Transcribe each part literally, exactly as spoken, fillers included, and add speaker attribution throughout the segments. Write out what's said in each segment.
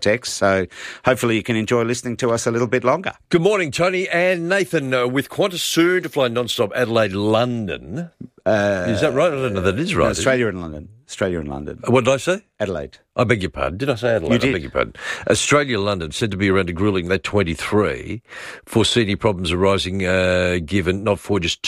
Speaker 1: text. So hopefully you can enjoy listening to us a little bit longer.
Speaker 2: Good morning, Tony and Nathan. Uh, with Qantas soon to fly non-stop Adelaide, London.
Speaker 1: Uh,
Speaker 2: is that right? I don't know that is right.
Speaker 1: No, Australia and London. Australia and London.
Speaker 2: What did I say?
Speaker 1: Adelaide.
Speaker 2: I beg your pardon. Did I say Adelaide?
Speaker 1: You did.
Speaker 2: I beg your pardon. Australia, London, said to be around a gruelling late twenty-three. Foresee any problems arising uh, given not for just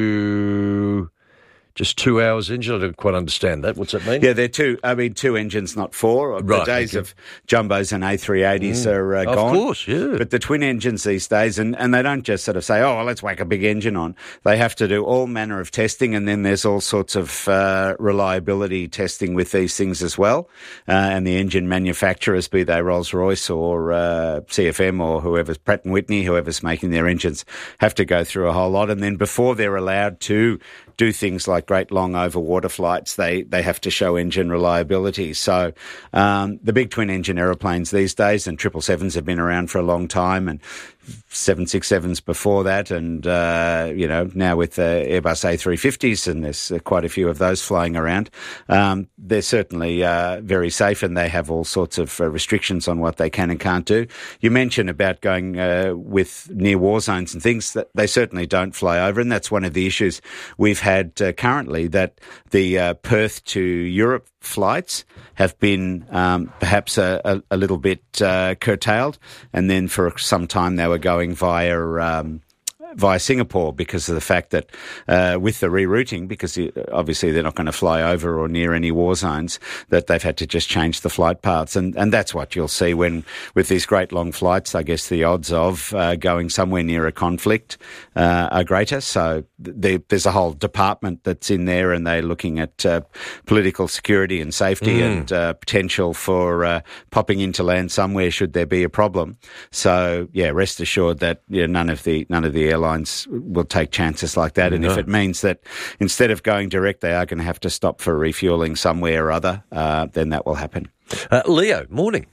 Speaker 2: two... Just two hours engine? I don't quite understand that. What's that mean?
Speaker 1: Yeah, they're two, I mean, two engines, not four.
Speaker 2: Right,
Speaker 1: the days
Speaker 2: okay.
Speaker 1: of jumbos and A three eighties
Speaker 2: Mm.
Speaker 1: are uh,
Speaker 2: Of
Speaker 1: gone.
Speaker 2: Of course, yeah.
Speaker 1: But the twin engines these days, and, and they don't just sort of say, oh, well, let's whack a big engine on. They have to do all manner of testing, and then there's all sorts of uh, reliability testing with these things as well. Uh, and the engine manufacturers, be they Rolls-Royce or uh, C F M or whoever's, Pratt and Whitney, whoever's making their engines, have to go through a whole lot. And then before they're allowed to do things like great long over water flights, they, they have to show engine reliability. So um, the big twin engine aeroplanes these days, and triple sevens have been around for a long time, and seven sixty-sevens before that, and uh, you know, now with the Airbus A three fifties, and there's uh, quite a few of those flying around. Um, they're certainly uh, very safe, and they have all sorts of uh, restrictions on what they can and can't do. You mentioned about going uh, with near war zones and things, that they certainly don't fly over, and that's one of the issues we've had uh, currently, that the uh, Perth to Europe flights have been um, perhaps a, a, a little bit uh, curtailed, and then for some time they were going via um, via Singapore because of the fact that uh, with the rerouting, because obviously they're not going to fly over or near any war zones, that they've had to just change the flight paths. And, and that's what you'll see when, with these great long flights, I guess the odds of uh, going somewhere near a conflict uh, are greater. So they, there's a whole department that's in there, and they're looking at uh, political security and safety mm. and uh, potential for uh, popping into land somewhere should there be a problem. So, yeah, rest assured that you know, none of the none of the airlines will take chances like that. And no. if it means that instead of going direct, they are going to have to stop for refuelling somewhere or other, uh, then that will happen.
Speaker 2: Uh, Leo, morning.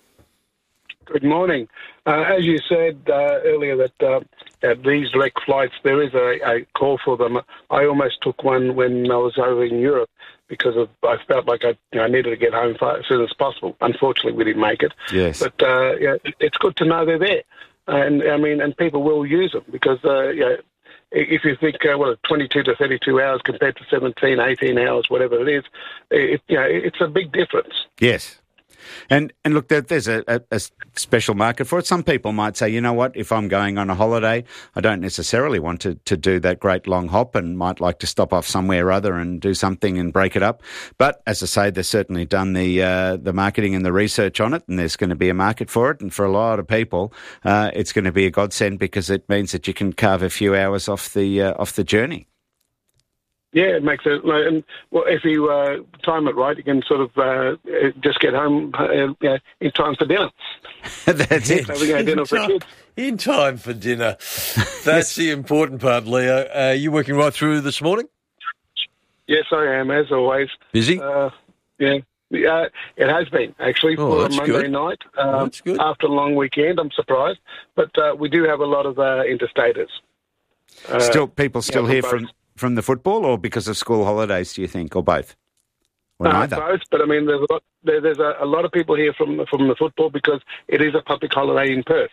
Speaker 3: Good morning. Uh, as you said uh, earlier, that uh, at these direct flights, there is a, a call for them. I almost took one when I was over in Europe because of, I felt like I, you know, I needed to get home as soon as possible. Unfortunately, we didn't make it.
Speaker 1: Yes.
Speaker 3: But uh, yeah, it's good to know they're there. And I mean, and people will use them because, uh, you know, if you think, uh, well, twenty-two to thirty-two hours compared to seventeen, eighteen hours, whatever it is, it, you know, it's a big difference.
Speaker 1: Yes. And and look, there, there's a, a, a special market for it. Some people might say, you know what, if I'm going on a holiday, I don't necessarily want to, to do that great long hop and might like to stop off somewhere or other and do something and break it up. But as I say, they've certainly done the uh, the marketing and the research on it, and there's going to be a market for it. And for a lot of people, uh, it's going to be a godsend because it means that you can carve a few hours off the uh, off the journey.
Speaker 3: Yeah, it makes it. And well, if you uh, time it right, you can sort of uh, just get home uh, you know, in time for dinner.
Speaker 1: That's it.
Speaker 3: So we go dinner for kids.
Speaker 2: In time for dinner. That's the important part, Leo. Uh, you working right through this morning?
Speaker 3: Yes, I am, as always.
Speaker 2: Busy?
Speaker 3: Uh, yeah. Uh, it has been, actually,
Speaker 2: oh,
Speaker 3: for
Speaker 2: that's
Speaker 3: Monday
Speaker 2: good.
Speaker 3: night.
Speaker 2: Um,
Speaker 3: um,
Speaker 2: that's good.
Speaker 3: After a long weekend, I'm surprised. But uh, we do have a lot of uh, interstaters. Uh,
Speaker 1: still, people still
Speaker 3: yeah,
Speaker 1: here
Speaker 3: both.
Speaker 1: from, from the football, or because of school holidays, do you think, or both? Or
Speaker 3: Uh,
Speaker 1: neither?
Speaker 3: both, but I mean, there's a lot, there, there's a, a lot of people here from from the football because it is a public holiday in Perth.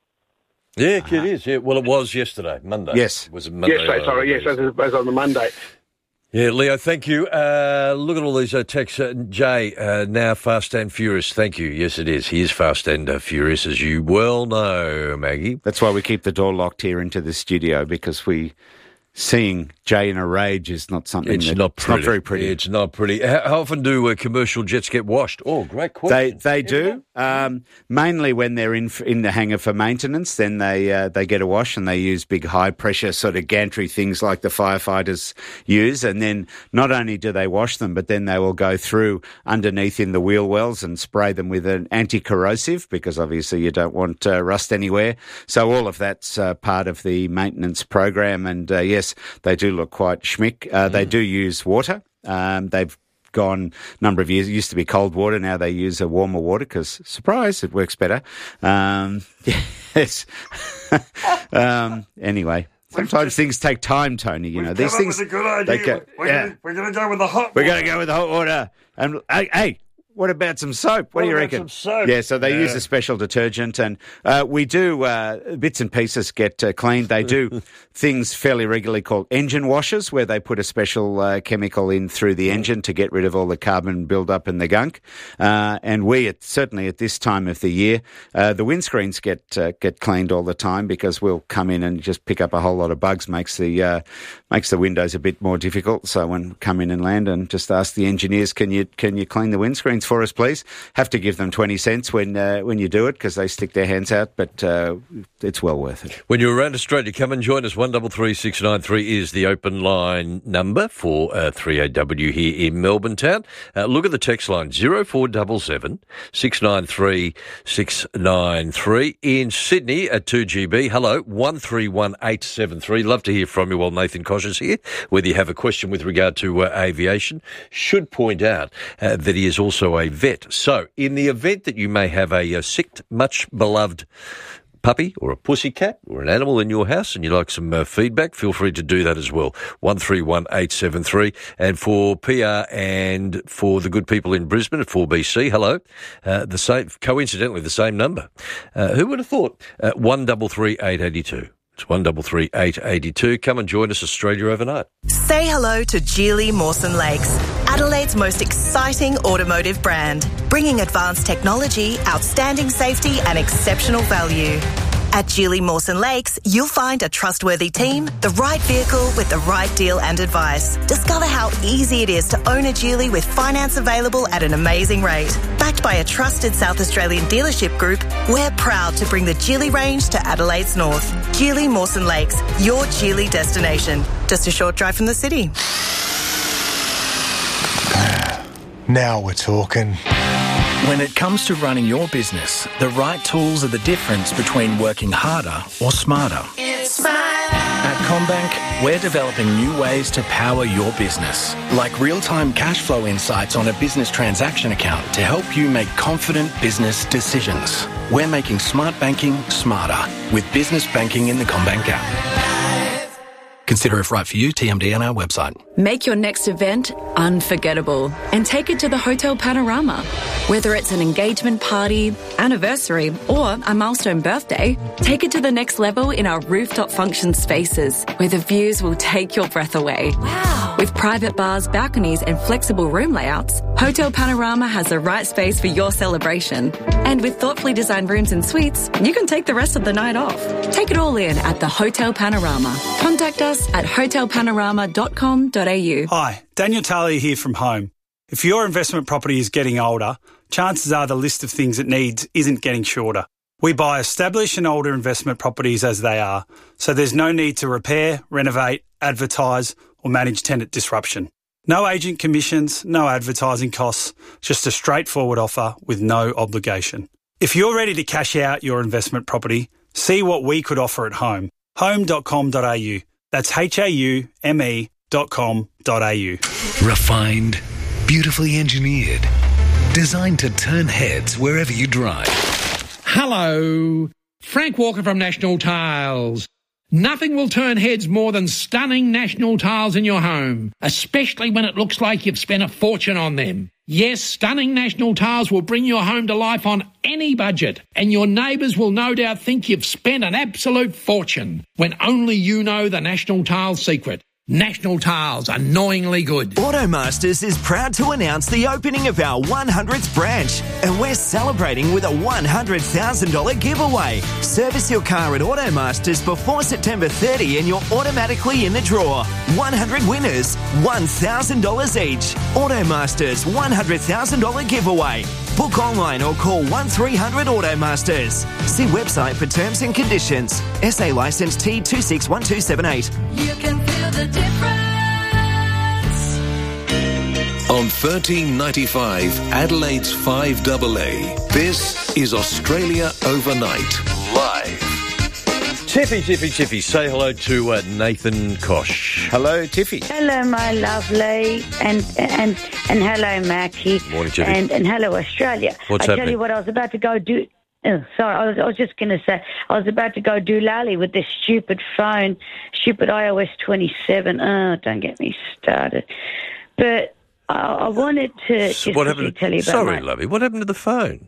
Speaker 2: Yeah, it is. Yeah. Well, it was yesterday, Monday.
Speaker 1: Yes.
Speaker 2: It was a Monday.
Speaker 3: Yes, sorry, sorry, yes, as, as on the Monday.
Speaker 2: Yeah, Leo, thank you. Uh, look at all these uh, texts. Uh, Jay, uh, now fast and furious. Thank you. Yes, it is. He is fast and uh, furious, as you well know, Maggie.
Speaker 1: That's why we keep the door locked here into the studio, because we... Seeing Jay in a rage is not something
Speaker 2: it's
Speaker 1: that,
Speaker 2: not
Speaker 1: it's not very pretty.
Speaker 2: It's not pretty. How, how often do uh, commercial jets get washed? Oh, great question.
Speaker 1: They they do. Um, mainly when they're in in the hangar for maintenance, then they uh, they get a wash, and they use big high pressure sort of gantry things like the firefighters use. And then not only do they wash them, but then they will go through underneath in the wheel wells and spray them with an anti-corrosive, because obviously you don't want uh, rust anywhere. So all of that's uh, part of the maintenance program. And uh, yes, they do look quite schmick. Uh, mm. They do use water. Um, they've gone a number of years. It used to be cold water. Now they use a warmer water because, surprise, it works better. Um, yes. um, anyway. Sometimes things take time, Tony. You know, these things.
Speaker 4: With a good idea.
Speaker 1: Go,
Speaker 4: we're
Speaker 1: yeah.
Speaker 4: going to go with the hot water.
Speaker 1: We're going to go with the hot water. And hey, hey, What about some soap? What,
Speaker 2: What
Speaker 1: do you
Speaker 2: about
Speaker 1: reckon?
Speaker 2: some soap?
Speaker 1: Yeah, so they
Speaker 2: Yeah.
Speaker 1: use a special detergent, and uh, we do uh, bits and pieces get uh, cleaned. They do things fairly regularly called engine washers, where they put a special uh, chemical in through the engine to get rid of all the carbon build-up and the gunk. Uh, and we, at, certainly at this time of the year, uh, the windscreens get uh, get cleaned all the time because we'll come in and just pick up a whole lot of bugs. Makes the uh, makes the windows a bit more difficult. So when we come in and land, and just ask the engineers, can you can you clean the windscreens for us, please? Have to give them twenty cents when uh, when you do it because they stick their hands out, but uh, it's well worth it.
Speaker 2: When you're around Australia, come and join us. one three three six nine three is the open line number for uh, three A W here in Melbourne town. Uh, look at the text line, zero four seven seven, six nine three, six nine three. In Sydney at two G B, hello, one three one eight seven three. Love to hear from you while Nathan Kosh is here, whether you have a question with regard to uh, aviation. Should point out uh, that he is also a vet. So, in the event that you may have a, a sick, much-beloved puppy or a pussycat or an animal in your house and you'd like some uh, feedback, feel free to do that as well. one three one eight seven three. And for P R and for the good people in Brisbane at four B C, hello, uh, the same, coincidentally the same number. Uh, who would have thought? Uh, one three three eight eight two. It's one three three eight eight two. Come and join us, Australia Overnight.
Speaker 4: Say hello to Geely Mawson Lakes, Adelaide's most exciting automotive brand, bringing advanced technology, outstanding safety and exceptional value. At Geely Mawson Lakes, you'll find a trustworthy team, the right vehicle with the right deal and advice. Discover how easy it is to own a Geely with finance available at an amazing rate. Backed by a trusted South Australian dealership group, we're proud to bring the Geely range to Adelaide's north. Geely Mawson Lakes, your Geely destination. Just a short drive from the city.
Speaker 5: Now we're talking.
Speaker 6: When it comes to running your business, the right tools are the difference between working harder or smarter.
Speaker 7: It's my life.
Speaker 6: At CommBank, we're developing new ways to power your business, like real-time cash flow insights on a business transaction account to help you make confident business decisions. We're making smart banking smarter with business banking in the CommBank app. Consider if right for you, T M D on our website.
Speaker 8: Make your next event unforgettable and take it to the Hotel Panorama. Whether it's an engagement party, anniversary, or a milestone birthday, take it to the next level in our rooftop function spaces where the views will take your breath away. Wow. With private bars, balconies, and flexible room layouts, Hotel Panorama has the right space for your celebration. And with thoughtfully designed rooms and suites, you can take the rest of the night off. Take it all in at the Hotel Panorama. Contact us at hotel panorama dot com dot a u.
Speaker 9: Hi, Daniel Talia here from Home. If your investment property is getting older, chances are the list of things it needs isn't getting shorter. We buy established and older investment properties as they are, so there's no need to repair, renovate, advertise or manage tenant disruption. No agent commissions, no advertising costs, just a straightforward offer with no obligation. If you're ready to cash out your investment property, see what we could offer at Home. home dot com dot a u. That's H A U M E dot com dot a u.
Speaker 10: Refined, beautifully engineered, designed to turn heads wherever you drive.
Speaker 11: Hello, Frank Walker from National Tiles. Nothing will turn heads more than stunning National Tiles in your home, especially when it looks like you've spent a fortune on them. Yes, stunning National Tiles will bring your home to life on any budget, and your neighbours will no doubt think you've spent an absolute fortune, when only you know the National Tiles secret. National Tiles, annoyingly good.
Speaker 12: Automasters is proud to announce the opening of our one hundredth branch, and we're celebrating with a one hundred thousand dollars giveaway. Service your car at Automasters before September thirtieth and you're automatically in the draw. one hundred winners, one thousand dollars each. Automasters one hundred thousand dollars giveaway. Book online or call one three hundred Automasters. See website for terms and conditions. S A licence T two six one two seven eight.
Speaker 7: You can feel the difference.
Speaker 10: On thirteen ninety-five, Adelaide's five A A, this is Australia Overnight, live.
Speaker 2: Tiffy, Tiffy, Tiffy, say hello to uh, Nathan Kosh.
Speaker 1: Hello, Tiffy.
Speaker 13: Hello, my lovely, and and and hello, Mackie.
Speaker 2: Morning, Tiffy.
Speaker 13: And, and hello, Australia.
Speaker 2: What's
Speaker 13: I
Speaker 2: happening?
Speaker 13: tell you what, I was about to go do... Oh, sorry, I was, I was just going to say, I was about to go do lally with this stupid phone, stupid i O S twenty-seven. Oh, don't get me started. But I, I wanted to just
Speaker 2: what happened?
Speaker 13: tell you about
Speaker 2: Sorry,
Speaker 13: my,
Speaker 2: lovey. What happened to the phone?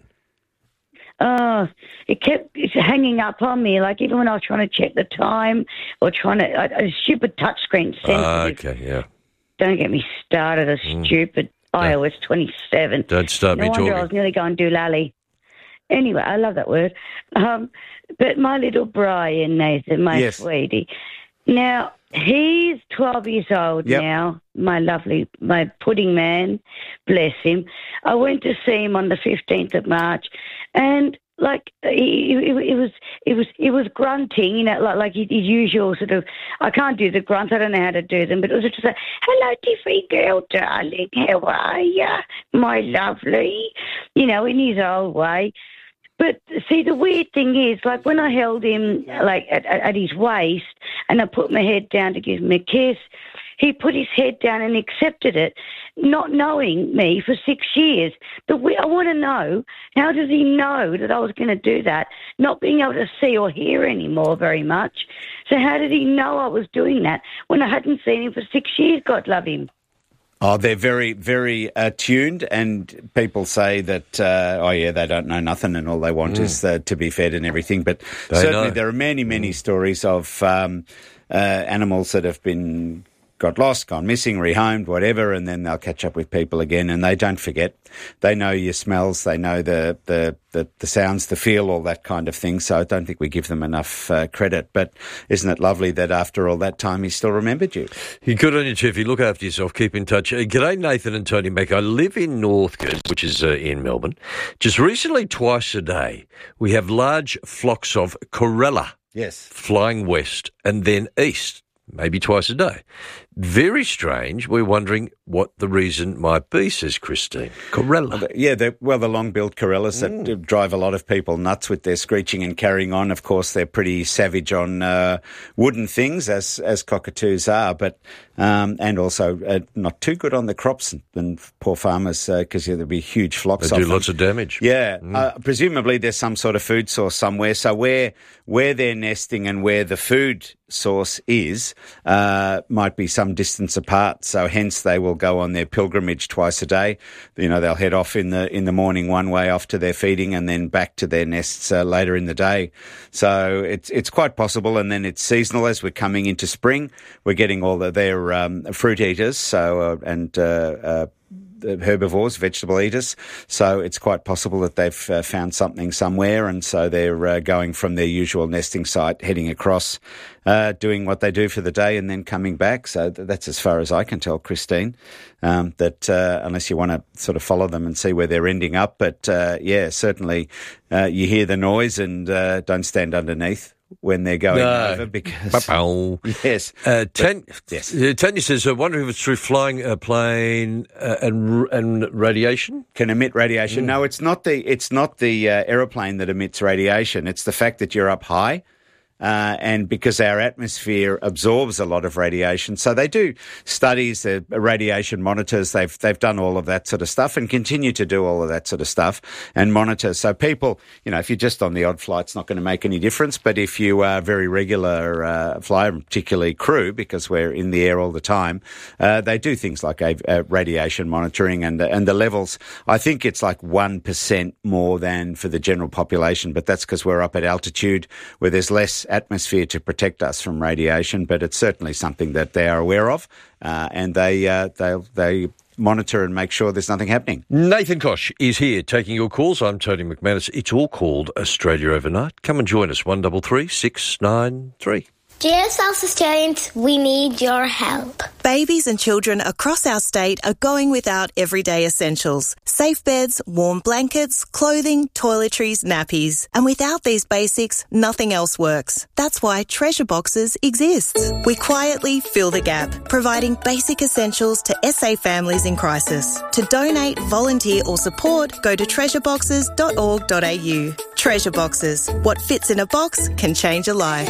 Speaker 13: Oh, it kept it's hanging up on me. Like even when I was trying to check the time or trying to a, a stupid touchscreen sensitive.
Speaker 2: Ah, okay, yeah.
Speaker 13: Don't get me started. A
Speaker 2: Mm.
Speaker 13: stupid i O S twenty-seven.
Speaker 2: Don't start
Speaker 13: no
Speaker 2: me
Speaker 13: wonder
Speaker 2: talking.
Speaker 13: I was nearly going doolally. Anyway, I love that word. Um, but my little Brian, Nathan, my
Speaker 1: Yes.
Speaker 13: sweetie. Now, he's twelve years old
Speaker 1: Yep.
Speaker 13: now, my lovely, my pudding man, bless him. I went to see him on the fifteenth of March, and like he, he, he was, he was, he was grunting, you know, like like his usual sort of. I can't do the grunts. I don't know how to do them, but it was just like, "Hello, different girl, darling. How are ya, my lovely?" You know, in his old way. But see, the weird thing is, like when I held him like at, at, at his waist, and I put my head down to give him a kiss, he put his head down and accepted it, not knowing me for six years. The we- I want to know, how does he know that I was going to do that, not being able to see or hear anymore very much? So how did he know I was doing that when I hadn't seen him for six years, God love him?
Speaker 1: Oh, they're very, very attuned, and people say that, uh, oh, yeah, they don't know nothing and all they want
Speaker 2: Mm.
Speaker 1: is uh, to be fed and everything. But
Speaker 2: They
Speaker 1: certainly
Speaker 2: know.
Speaker 1: there are many, many stories of um, uh, animals that have been got lost, gone missing, rehomed, whatever, and then they'll catch up with people again, and they don't forget. They know your smells, they know the the, the, the sounds, the feel, all that kind of thing, so I don't think we give them enough uh, credit. But isn't it lovely that after all that time he still remembered you?
Speaker 2: You good on you, Tiffy. Look after yourself. Keep in touch. Uh, g'day, Nathan and Tony Mac. I live in Northcote, which is uh, in Melbourne. Just recently, twice a day, we have large flocks of Corella
Speaker 1: Yes.
Speaker 2: flying west and then east, maybe twice a day. Very strange. We're wondering what the reason might be, says Christine. Corella.
Speaker 1: Yeah, they're, well, the long-billed Corellas that
Speaker 2: Mm.
Speaker 1: drive a lot of people nuts with their screeching and carrying on. Of course, they're pretty savage on uh, wooden things, as as cockatoos are, but um, and also uh, not too good on the crops and, and poor farmers because yeah, there'll be huge flocks.
Speaker 2: They
Speaker 1: of
Speaker 2: do
Speaker 1: them.
Speaker 2: lots of damage.
Speaker 1: Yeah,
Speaker 2: Mm.
Speaker 1: uh, presumably there's some sort of food source somewhere. So where where they're nesting and where the food source is uh, might be some distance apart. So hence they will go on their pilgrimage twice a day. You know, they'll head off in the in the morning one way off to their feeding and then back to their nests uh, later in the day. So it's it's quite possible. And then it's seasonal as we're coming into spring. We're getting all of their um, fruit eaters. So uh, and uh, uh, herbivores, vegetable eaters. So it's quite possible that they've uh, found something somewhere, and so they're uh, going from their usual nesting site, heading across, uh, doing what they do for the day, and then coming back. So th- that's as far as I can tell, Christine. Um, that uh, unless you want to sort of follow them and see where they're ending up, but uh, yeah, certainly uh, you hear the noise and uh, don't stand underneath when they're going
Speaker 2: No.
Speaker 1: over because
Speaker 2: Ba-bow.
Speaker 1: yes,
Speaker 2: Uh, Tan-
Speaker 1: yes.
Speaker 2: uh, Tanya says, I wonder if it's through flying a plane uh, and and radiation.
Speaker 1: Can emit radiation.
Speaker 2: Mm.
Speaker 1: No, it's not the it's not the uh, aeroplane that emits radiation. It's the fact that you're up high. Uh, and because our atmosphere absorbs a lot of radiation, so they do studies, the radiation monitors. They've they've done all of that sort of stuff and continue to do all of that sort of stuff and monitor. So people, you know, if you're just on the odd flight, it's not going to make any difference. But if you are a very regular uh, flyer, particularly crew, because we're in the air all the time, uh, they do things like a, uh, radiation monitoring and and the levels. I think it's like one percent more than for the general population, but that's because we're up at altitude where there's less atmosphere to protect us from radiation, but it's certainly something that they are aware of, uh, and they uh, they they monitor and make sure there's nothing happening.
Speaker 2: Nathan Koch is here taking your calls. I'm Tony McManus. It's all called Australia Overnight. Come and join us, one double three six nine three.
Speaker 14: Dear South Australians, we need your help.
Speaker 4: Babies and children across our state are going without everyday essentials. Safe beds, warm blankets, clothing, toiletries, nappies. And without these basics, nothing else works. That's why Treasure Boxes exists. We quietly fill the gap, providing basic essentials to S A families in crisis. To donate, volunteer or support, go to treasure boxes dot org dot a u. Treasure Boxes. What fits in a box can change a life.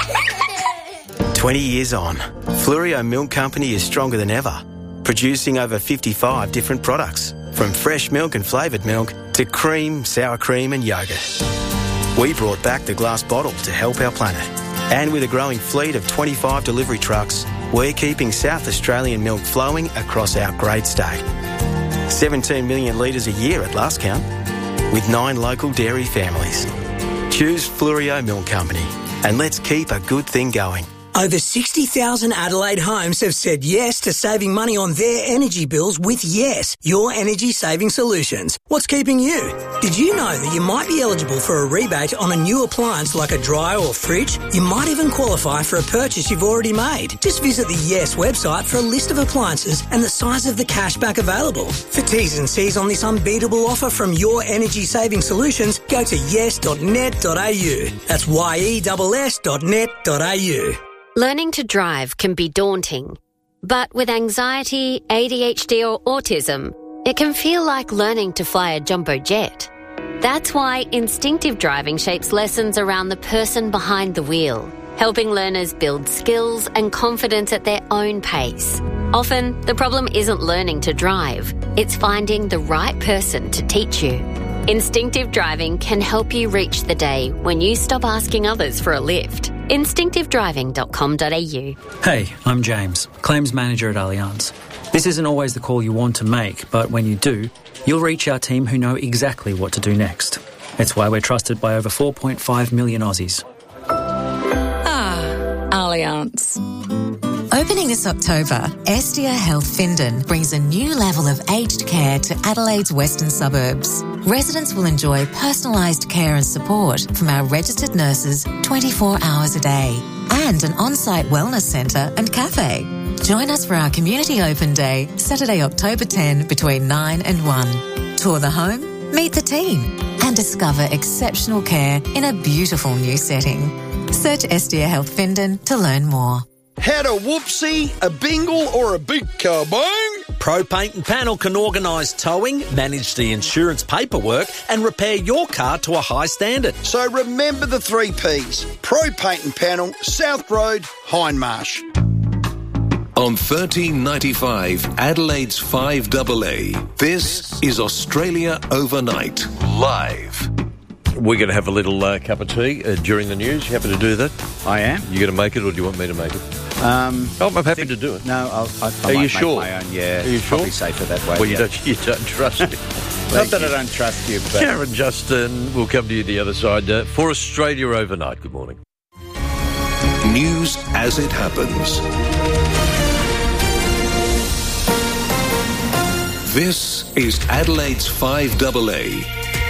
Speaker 6: twenty years on, Flurio Milk Company is stronger than ever, producing over fifty-five different products, from fresh milk and flavoured milk to cream, sour cream and yoghurt. We brought back the glass bottle to help our planet. And with a growing fleet of twenty-five delivery trucks, we're keeping South Australian milk flowing across our great state. seventeen million litres a year at last count, with nine local dairy families. Choose Fluorio Milk Company, and let's keep a good thing going.
Speaker 15: Over sixty thousand Adelaide homes have said yes to saving money on their energy bills with Yes, your energy saving solutions. What's keeping you? Did you know that you might be eligible for a rebate on a new appliance like a dryer or fridge? You might even qualify for a purchase you've already made. Just visit the Yes website for a list of appliances and the size of the cashback available. For T's and C's on this unbeatable offer from your energy saving solutions, go to yes dot net dot a u. That's Y E S S dot net dot a u.
Speaker 16: Learning to drive can be daunting, but with anxiety, A D H D or autism, it can feel like learning to fly a jumbo jet. That's why instinctive driving shapes lessons around the person behind the wheel, helping learners build skills and confidence at their own pace. Often, the problem isn't learning to drive, it's finding the right person to teach you. Instinctive driving can help you reach the day when you stop asking others for a lift. instinctive driving dot com dot a u.
Speaker 17: Hey, I'm James, Claims Manager at Allianz. This isn't always the call you want to make, but when you do, you'll reach our team who know exactly what to do next. It's why we're trusted by over four point five million Aussies.
Speaker 8: Ah, Allianz.
Speaker 18: Opening this October, Estia Health Findon brings a new level of aged care to Adelaide's western suburbs. Residents will enjoy personalised care and support from our registered nurses twenty-four hours a day and an on-site wellness centre and cafe. Join us for our Community Open Day, Saturday, October tenth, between nine and one. Tour the home, meet the team and discover exceptional care in a beautiful new setting. Search Estia Health Findon to learn more.
Speaker 19: Had a whoopsie, a bingle or a big kabang?
Speaker 20: Pro Paint and Panel can organise towing, manage the insurance paperwork and repair your car to a high standard.
Speaker 19: So remember the three Ps. Pro Paint and Panel, South Road, Hindmarsh.
Speaker 10: On thirteen ninety-five, Adelaide's five A A, this is Australia Overnight, live.
Speaker 2: We're going to have a little uh, cup of tea uh, during the news. You happy to do that?
Speaker 1: I am.
Speaker 2: You going to make it, or do you want me to make it?
Speaker 1: Um,
Speaker 2: oh, I'm happy to do it.
Speaker 1: No, I'll, I, I
Speaker 2: Are
Speaker 1: might
Speaker 2: you sure?
Speaker 1: Make my own, yeah,
Speaker 2: Are you sure?
Speaker 1: Probably safer that way.
Speaker 2: Well, you
Speaker 1: yeah.
Speaker 2: don't. You don't trust me.
Speaker 1: Not that you. I don't trust you, but
Speaker 2: Karen Justin, we'll come to you the other side uh, for Australia Overnight. Good morning.
Speaker 10: News as it happens. This is Adelaide's five A A.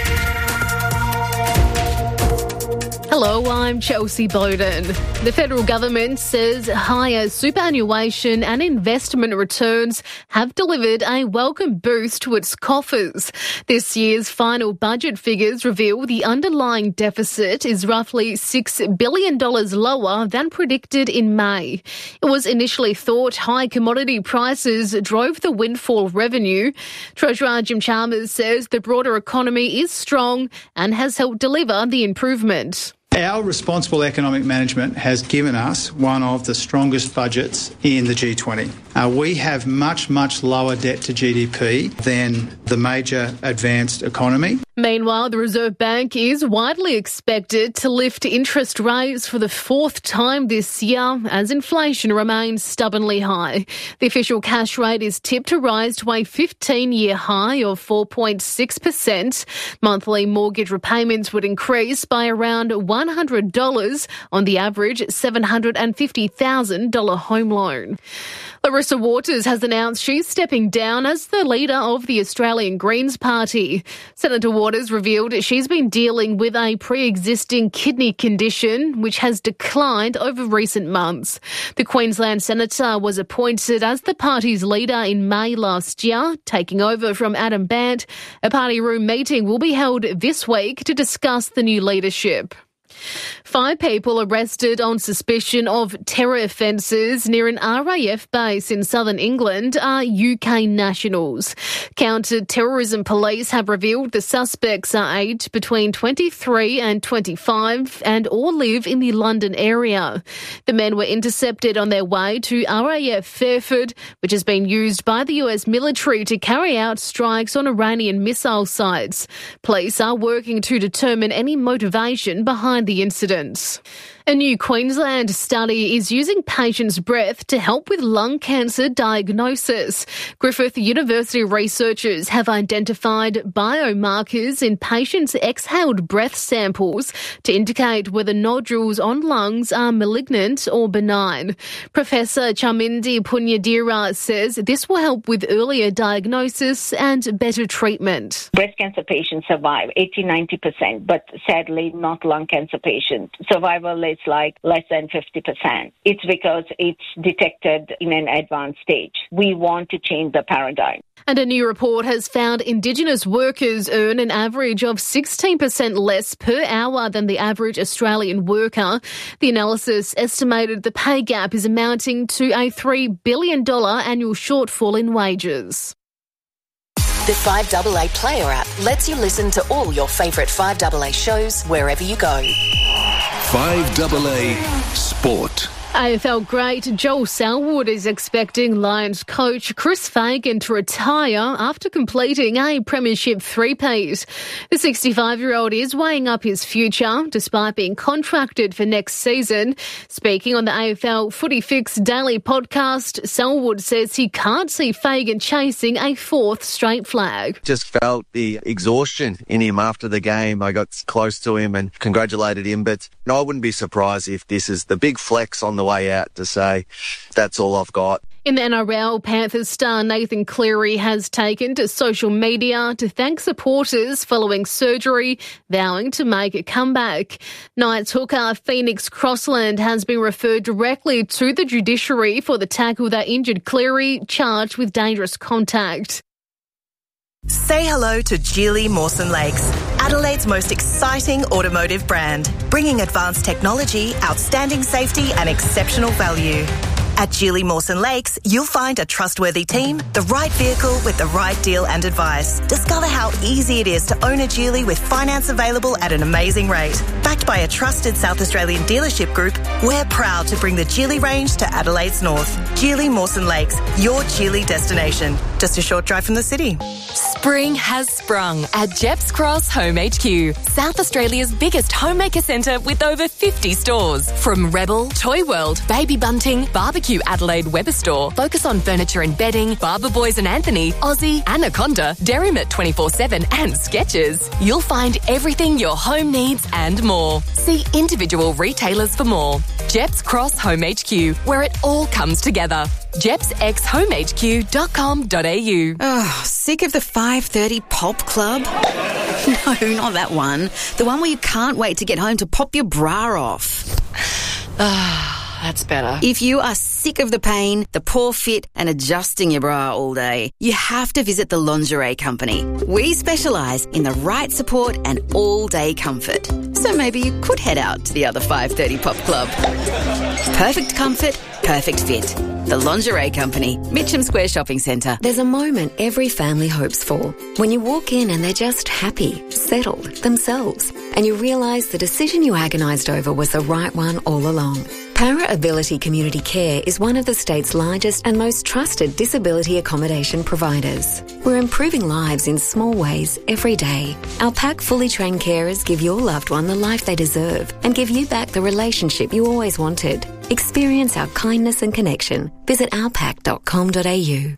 Speaker 21: Hello, I'm Chelsea Bowden. The federal government says higher superannuation and investment returns have delivered a welcome boost to its coffers. This year's final budget figures reveal the underlying deficit is roughly six billion dollars lower than predicted in May. It was initially thought high commodity prices drove the windfall revenue. Treasurer Jim Chalmers says the broader economy is strong and has helped deliver the improvement.
Speaker 22: Our responsible economic management has given us one of the strongest budgets in the G twenty. Uh, we have much, much lower debt to G D P than the major advanced economy.
Speaker 21: Meanwhile, the Reserve Bank is widely expected to lift interest rates for the fourth time this year as inflation remains stubbornly high. The official cash rate is tipped to rise to a fifteen-year high of four point six percent. Monthly mortgage repayments would increase by around one hundred dollars on the average seven hundred fifty thousand dollars home loan. Larissa Waters has announced she's stepping down as the leader of the Australian Greens Party. Senator Waters revealed she's been dealing with a pre-existing kidney condition which has declined over recent months. The Queensland Senator was appointed as the party's leader in May last year, taking over from Adam Bandt. A party room meeting will be held this week to discuss the new leadership. Five people arrested on suspicion of terror offences near an R A F base in southern England are U K nationals. Counter-terrorism police have revealed the suspects are aged between twenty-three and twenty-five and all live in the London area. The men were intercepted on their way to R A F Fairford, which has been used by the U S military to carry out strikes on Iranian missile sites. Police are working to determine any motivation behind the incidents. A new Queensland study is using patients' breath to help with lung cancer diagnosis. Griffith University researchers have identified biomarkers in patients' exhaled breath samples to indicate whether nodules on lungs are malignant or benign. Professor Chamindi Punyadira says this will help with earlier diagnosis and better treatment.
Speaker 3: Breast cancer patients survive eighty to ninety percent, but sadly not lung cancer patients. Survival is like less than fifty percent. It's because it's detected in an advanced stage. We want to change the paradigm.
Speaker 21: And a new report has found Indigenous workers earn an average of sixteen percent less per hour than the average Australian worker. The analysis estimated the pay gap is amounting to a three billion dollars annual shortfall in wages.
Speaker 5: The five A A Player app lets you listen to all your favourite five A A shows wherever you go.
Speaker 10: five A A Sport.
Speaker 21: A F L great Joel Selwood is expecting Lions coach Chris Fagan to retire after completing a premiership three-peat. The sixty-five-year-old is weighing up his future despite being contracted for next season. Speaking on the A F L Footy Fix Daily podcast, Selwood says he can't see Fagan chasing a fourth straight flag.
Speaker 23: Just felt the exhaustion in him after the game. I got close to him and congratulated him, but I wouldn't be surprised if this is the big flex on the way out to say, that's all I've got.
Speaker 21: In the N R L, Panthers star Nathan Cleary has taken to social media to thank supporters following surgery, vowing to make a comeback. Knights hooker Phoenix Crossland has been referred directly to the judiciary for the tackle that injured Cleary, charged with dangerous contact.
Speaker 4: Say hello to Geely Mawson Lakes, Adelaide's most exciting automotive brand, bringing advanced technology, outstanding safety and exceptional value. At Geely Mawson Lakes, you'll find a trustworthy team, the right vehicle with the right deal and advice. Discover how easy it is to own a Geely with finance available at an amazing rate. Backed by a trusted South Australian dealership group, we're proud to bring the Geely range to Adelaide's north. Geely Mawson Lakes, your Geely destination. Just a short drive from the city.
Speaker 24: Spring has sprung at Jeps Cross Home H Q, South Australia's biggest homemaker centre with over fifty stores. From Rebel, Toy World, Baby Bunting, Barbecue Adelaide Weber Store, Focus on Furniture and Bedding, Barber Boys and Anthony, Aussie, Anaconda, Derrimut twenty-four seven and Skechers. You'll find everything your home needs and more. See individual retailers for more. Jeps Cross Home H Q, where it all comes together. jeps x home h q dot com dot a u.
Speaker 25: Oh, sick of the five thirty pop club? No, not that one. The one where you can't wait to get home to pop your bra off.
Speaker 24: Ah, that's better.
Speaker 25: If you are sick of the pain, the poor fit and adjusting your bra all day, you have to visit the Lingerie Company. We specialise in the right support and all-day comfort. So maybe you could head out to the other five thirty pop club. Perfect comfort, perfect fit. The Lingerie Company, Mitcham Square Shopping Centre.
Speaker 16: There's a moment every family hopes for. When you walk in and they're just happy, settled, themselves, and you realise the decision you agonised over was the right one all along. Para Ability Community Care is one of the state's largest and most trusted disability accommodation providers. We're improving lives in small ways every day. Our pack fully trained carers give your loved one the life they deserve and give you back the relationship you always wanted. Experience our kindness and connection. Visit our pack dot com dot a u.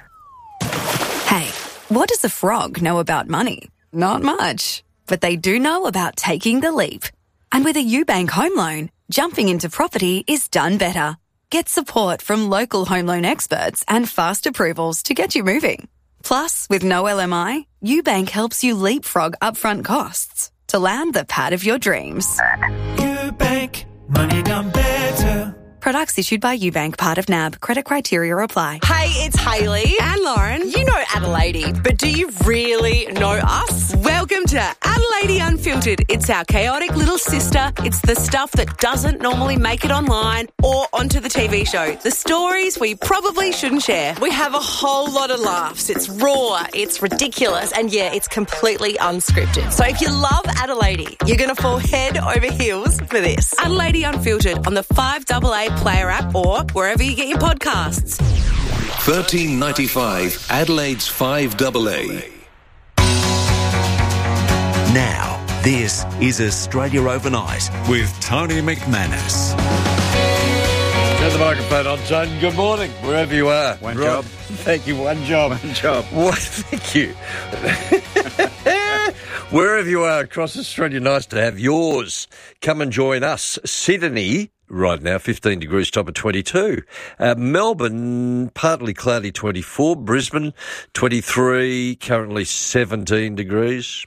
Speaker 26: Hey, what does a frog know about money? Not much. But they do know about taking the leap. And with a UBank home loan, jumping into property is done better. Get support from local home loan experts and fast approvals to get you moving. Plus, with no L M I, UBank helps you leapfrog upfront costs to land the pad of your dreams.
Speaker 27: UBank, money done better.
Speaker 26: Products issued by UBank, part of N A B. Credit criteria apply.
Speaker 28: Hey, it's Hayley and Lauren. You know Adelaide, but do you really know us? Welcome to Adelaide Unfiltered. It's our chaotic little sister. It's the stuff that doesn't normally make it online or onto the T V show. The stories we probably shouldn't share. We have a whole lot of laughs. It's raw, it's ridiculous, and yeah, it's completely unscripted. So if you love Adelaide, you're going to fall head over heels for this. Adelaide Unfiltered on the five A A Player app or wherever you get your podcasts.
Speaker 10: thirteen ninety-five Adelaide's five A A.
Speaker 29: Now,
Speaker 10: This is Australia Overnight with Tony McManus.
Speaker 2: Turn the microphone on, Tony. Good morning, wherever you are.
Speaker 1: One
Speaker 2: Right.
Speaker 1: job.
Speaker 2: Thank you, one job.
Speaker 1: One job.
Speaker 2: What? Thank you. Wherever you are across Australia, nice to have yours. Come and join us. Sydney, right now, fifteen degrees, top of twenty-two. Uh, Melbourne, partly cloudy, twenty-four. Brisbane, twenty-three, currently seventeen degrees.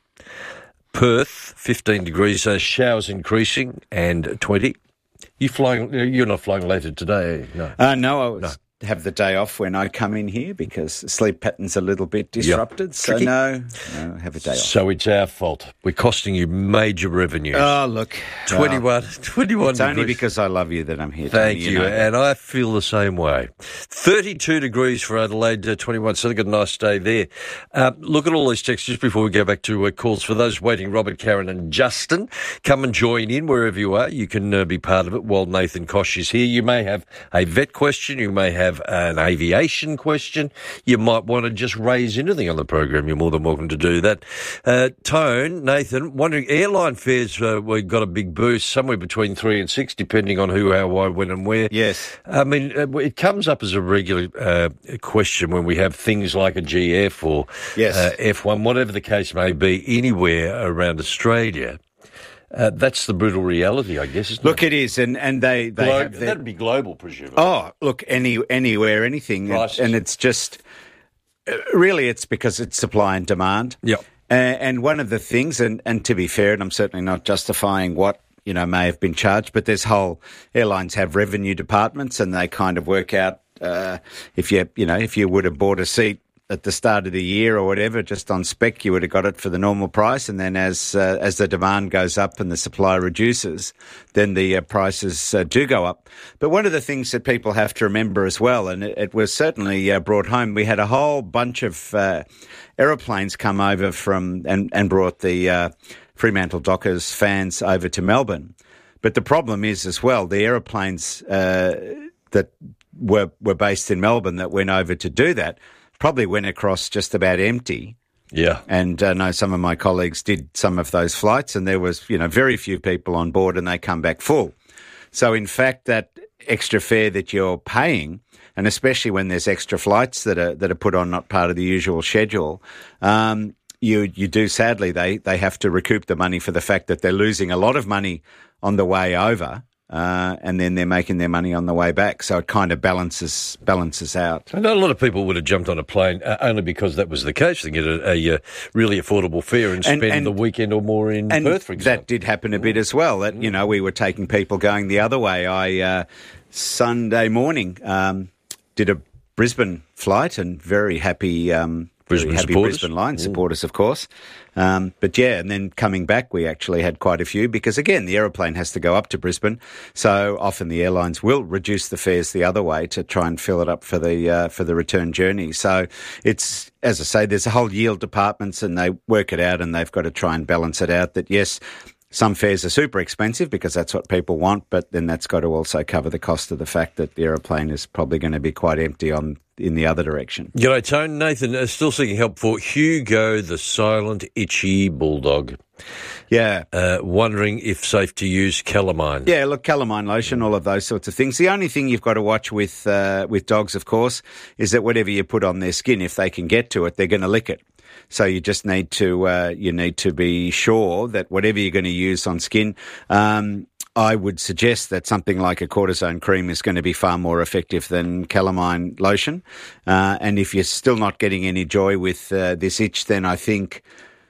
Speaker 2: Perth, fifteen degrees, uh, showers increasing, and twenty. You flying? You're not flying later today, no?
Speaker 1: Uh, no, I was, no. have the day off when I come in here because sleep pattern's a little bit disrupted.
Speaker 2: Yep.
Speaker 1: So
Speaker 2: Tricky.
Speaker 1: no, no, have a day off.
Speaker 2: So it's our fault. We're costing you major revenues.
Speaker 1: Oh, look.
Speaker 2: twenty-one,
Speaker 1: uh,
Speaker 2: twenty-one
Speaker 1: It's only
Speaker 2: degrees.
Speaker 1: because I love you that I'm here.
Speaker 2: Thank
Speaker 1: Tony,
Speaker 2: you,
Speaker 1: know
Speaker 2: and I feel the same way. thirty-two degrees for Adelaide, uh, twenty-one, so they've got a nice day there. Uh, look at all these texts just before we go back to uh, calls. For those waiting, Robert, Karen and Justin, come and join in wherever you are. You can uh, be part of it while Nathan Kosh is here. You may have a vet question, you may have an aviation question, you might want to just raise anything on the program. You're more than welcome to do that. Uh, Tone, Nathan, wondering, airline fares, uh, we got a big boost, somewhere between three and six, depending on who, how, why, when and where.
Speaker 1: Yes.
Speaker 2: I mean, uh, it comes up as a regular uh, question when we have things like a G F or
Speaker 1: Yes.
Speaker 2: uh, F one, whatever the case may be, anywhere around Australia. Uh, that's the brutal reality, I guess, isn't
Speaker 1: Look,
Speaker 2: it?
Speaker 1: it is, and, and they, they
Speaker 2: Glo-
Speaker 1: have their...
Speaker 2: That'd be global, presumably.
Speaker 1: Oh, look, any anywhere, anything. And,
Speaker 2: Prices.
Speaker 1: and it's just, uh, really, it's because it's supply and demand.
Speaker 2: Yep.
Speaker 1: Uh, and one of the things, and, and to be fair, and I'm certainly not justifying what, you know, may have been charged, but there's whole, airlines have revenue departments and they kind of work out, uh, if you, you know, if you would have bought a seat at the start of the year or whatever, just on spec, you would have got it for the normal price. And then as uh, as the demand goes up and the supply reduces, then the uh, prices uh, do go up. But one of the things that people have to remember as well, and it, it was certainly uh, brought home, we had a whole bunch of uh, aeroplanes come over from and, and brought the uh, Fremantle Dockers fans over to Melbourne. But the problem is as well, the aeroplanes uh, that were were based in Melbourne that went over to do that probably went across just about empty.
Speaker 2: Yeah.
Speaker 1: And I uh, know some of my colleagues did some of those flights and there was, you know, very few people on board and they come back full. So in fact, that extra fare that you're paying, and especially when there's extra flights that are that are put on not part of the usual schedule, um, you you do sadly, they, they have to recoup the money for the fact that they're losing a lot of money on the way over. Uh, and then they're making their money on the way back. So it kind of balances balances out.
Speaker 2: I know a lot of people would have jumped on a plane uh, only because that was the case. They get a, a uh, really affordable fare and spend
Speaker 1: And- and-
Speaker 2: the weekend or more in
Speaker 1: And
Speaker 2: Perth, for example.
Speaker 1: that did happen a bit as well. That, you know, we were taking people going the other way. I, uh, Sunday morning, um, did a Brisbane flight and very happy, um, very
Speaker 2: Brisbane
Speaker 1: happy
Speaker 2: supporters.
Speaker 1: Brisbane line
Speaker 2: Mm.
Speaker 1: supporters, of course. Um, but yeah, and then coming back, we actually had quite a few because again, the aeroplane has to go up to Brisbane. So often the airlines will reduce the fares the other way to try and fill it up for the, uh, for the return journey. So it's, as I say, there's a whole yield departments and they work it out and they've got to try and balance it out that yes, some fares are super expensive because that's what people want, but then that's got to also cover the cost of the fact that the aeroplane is probably going to be quite empty on in the other direction.
Speaker 2: G'day, Tone. Nathan, uh, still seeking help for Hugo, the silent, itchy bulldog.
Speaker 1: Yeah.
Speaker 2: Uh, wondering if safe to use calamine.
Speaker 1: Yeah, look, calamine lotion, all of those sorts of things. The only thing you've got to watch with uh, with dogs, of course, is that whatever you put on their skin, if they can get to it, they're going to lick it. So you just need to uh, you need to be sure that whatever you're going to use on skin, um, I would suggest that something like a cortisone cream is going to be far more effective than calamine lotion. Uh, and if you're still not getting any joy with uh, this itch, then I think,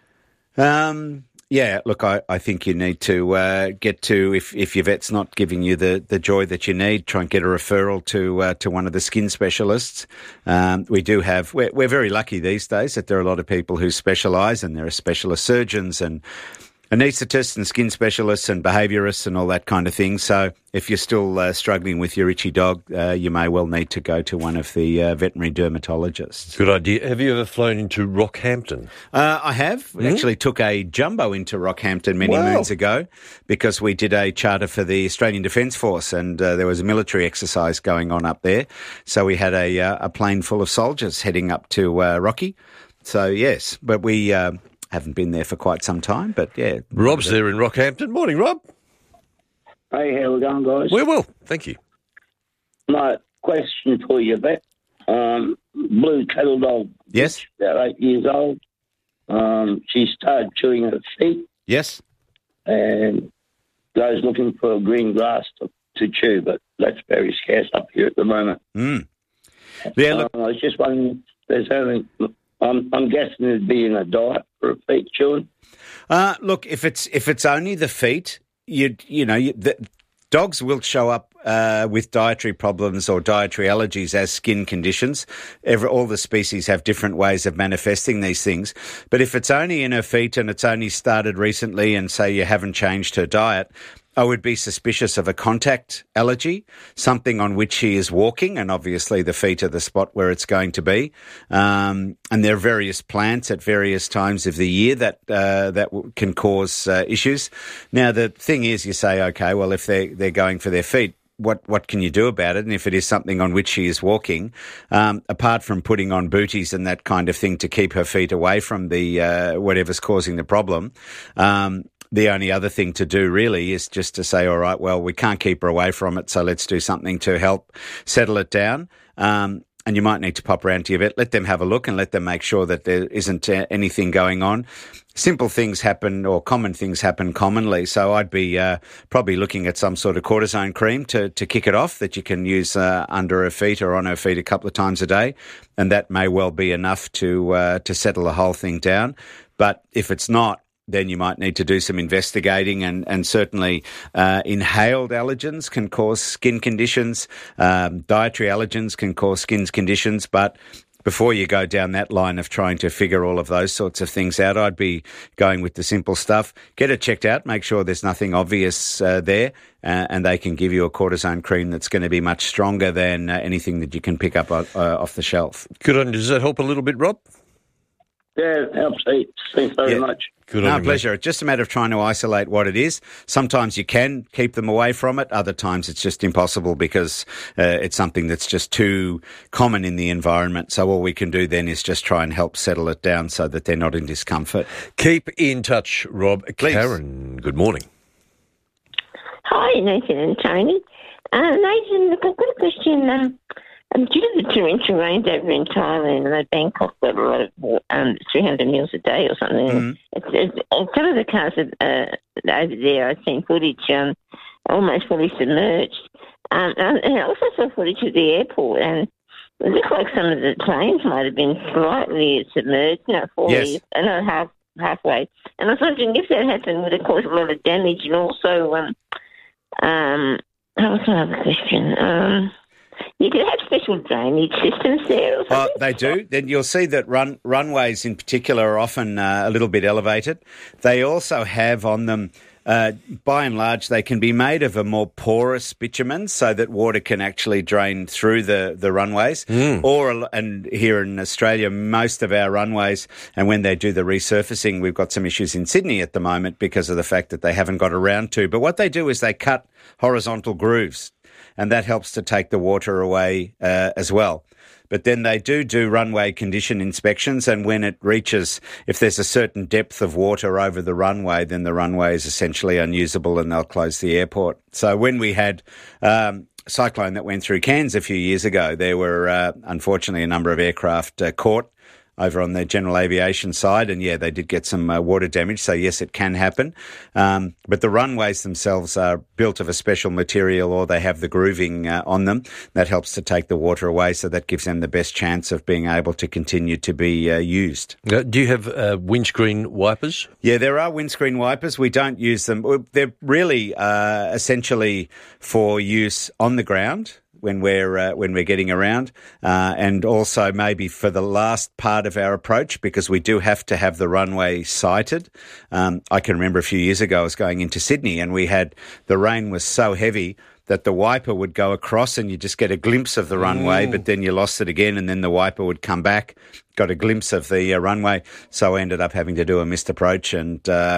Speaker 1: um, yeah, look, I, I think you need to uh, get to, if, if your vet's not giving you the, the joy that you need, try and get a referral to uh, to one of the skin specialists. Um, we do have, we're, we're very lucky these days that there are a lot of people who specialise and there are specialist surgeons and anaesthetists and skin specialists and behaviourists and all that kind of thing. So if you're still uh, struggling with your itchy dog, uh, you may well need to go to one of the uh, veterinary dermatologists.
Speaker 2: Good idea. Have you ever flown into Rockhampton?
Speaker 1: Uh, I have.
Speaker 2: Mm-hmm.
Speaker 1: Actually took a jumbo into Rockhampton many
Speaker 2: Wow.
Speaker 1: moons ago because we did a charter for the Australian Defence Force and uh, there was a military exercise going on up there. So we had a, uh, a plane full of soldiers heading up to uh, Rocky. So, yes, but we... Uh, Haven't been there for quite some time, but yeah.
Speaker 2: Rob's there in Rockhampton. Morning, Rob.
Speaker 6: Hey, how we going, guys?
Speaker 2: We're well, thank you.
Speaker 6: My question for you, Vet. Um, blue cattle dog.
Speaker 1: Yes.
Speaker 6: About eight years old. Um, she started chewing her feet.
Speaker 1: Yes.
Speaker 6: And goes looking for green grass to, to chew, but that's very scarce up here at the moment.
Speaker 1: Mm. Yeah, look.
Speaker 6: Um, I was just wondering, there's only, I'm, I'm guessing it'd be in a diet for a feet chewing.
Speaker 1: Uh, look, if it's if it's only the feet, you you know, you, the, dogs will show up uh, with dietary problems or dietary allergies as skin conditions. Every, all the species have different ways of manifesting these things. But if it's only in her feet and it's only started recently and say you haven't changed her diet, I would be suspicious of a contact allergy, something on which she is walking, and obviously the feet are the spot where it's going to be. Um, and there are various plants at various times of the year that uh, that w- can cause uh, issues. Now, the thing is, you say, okay, well, if they they're going for their feet, what what can you do about it? And if it is something on which she is walking, um, apart from putting on booties and that kind of thing to keep her feet away from the uh, whatever's causing the problem, um, the only other thing to do really is just to say, all right, well, we can't keep her away from it, so let's do something to help settle it down. Um, and you might need to pop around to your vet, let them have a look and let them make sure that there isn't uh, anything going on. Simple things happen, or common things happen commonly, so I'd be uh, probably looking at some sort of cortisone cream to, to kick it off that you can use uh, under her feet or on her feet a couple of times a day, and that may well be enough to uh, to settle the whole thing down. But if it's not, then you might need to do some investigating, and, and certainly uh, inhaled allergens can cause skin conditions. Um, dietary allergens can cause skin conditions, but before you go down that line of trying to figure all of those sorts of things out, I'd be going with the simple stuff. Get it checked out, make sure there's nothing obvious uh, there, uh, and they can give you a cortisone cream that's going to be much stronger than uh, anything that you can pick up uh, off the shelf.
Speaker 2: Good on you. Does that help a little bit, Rob?
Speaker 6: Yeah, it helps heaps. Thanks very
Speaker 1: yeah.
Speaker 6: much.
Speaker 2: Good
Speaker 1: no,
Speaker 2: on you,
Speaker 1: pleasure.
Speaker 2: mate.
Speaker 1: It's just a matter of trying to isolate what it is. Sometimes you can keep them away from it. Other times it's just impossible because uh, it's something that's just too common in the environment. So all we can do then is just try and help settle it down so that they're not in discomfort.
Speaker 2: Keep in touch, Rob.
Speaker 1: Please.
Speaker 2: Karen, good morning.
Speaker 7: Hi, Nathan and Tony. Uh, Nathan, look, I've got a question. Um, um, due to the torrential rains over in Thailand, and Bangkok got a lot of um, three hundred mils a day or something.
Speaker 1: Mm-hmm.
Speaker 7: It's, it's, and some of the cars are, uh, over there, I've seen footage um, almost fully submerged. Um, and I also saw footage of the airport, and it looked like some of the planes might have been slightly submerged, you know, fully,
Speaker 1: Yes.
Speaker 7: I know, half, halfway. And I was wondering if that happened, would it cause a lot of damage, and also, um, um, what was my other question? Um, you could have special drainage systems there or something.
Speaker 1: Oh, they do. Then you'll see that run, runways in particular are often uh, a little bit elevated. They also have on them, uh, by and large, they can be made of a more porous bitumen so that water can actually drain through the, the runways.
Speaker 2: Mm.
Speaker 1: Or, and here in Australia, most of our runways, and when they do the resurfacing, we've got some issues in Sydney at the moment because of the fact that they haven't got around to. But what they do is they cut horizontal grooves, and that helps to take the water away uh, as well. But then they do do runway condition inspections, and when it reaches, if there's a certain depth of water over the runway, then the runway is essentially unusable and they'll close the airport. So when we had um, a cyclone that went through Cairns a few years ago, there were uh, unfortunately a number of aircraft uh, caught over on the general aviation side, and yeah, they did get some uh, water damage, so yes, it can happen. Um, but the runways themselves are built of a special material, or they have the grooving uh, on them. That helps to take the water away, so that gives them the best chance of being able to continue to be uh, used.
Speaker 2: Uh, do you have uh, windscreen wipers?
Speaker 1: Yeah, there are windscreen wipers. We don't use them. They're really uh, essentially for use on the ground when we're uh, when we're getting around, uh, and also maybe for the last part of our approach, because we do have to have the runway sighted. Um, I can remember a few years ago I was going into Sydney, and we had the rain was so heavy that the wiper would go across and you just get a glimpse of the runway,
Speaker 2: Mm.
Speaker 1: but then you lost it again, and then the wiper would come back, got a glimpse of the uh, runway. So I ended up having to do a missed approach, and um,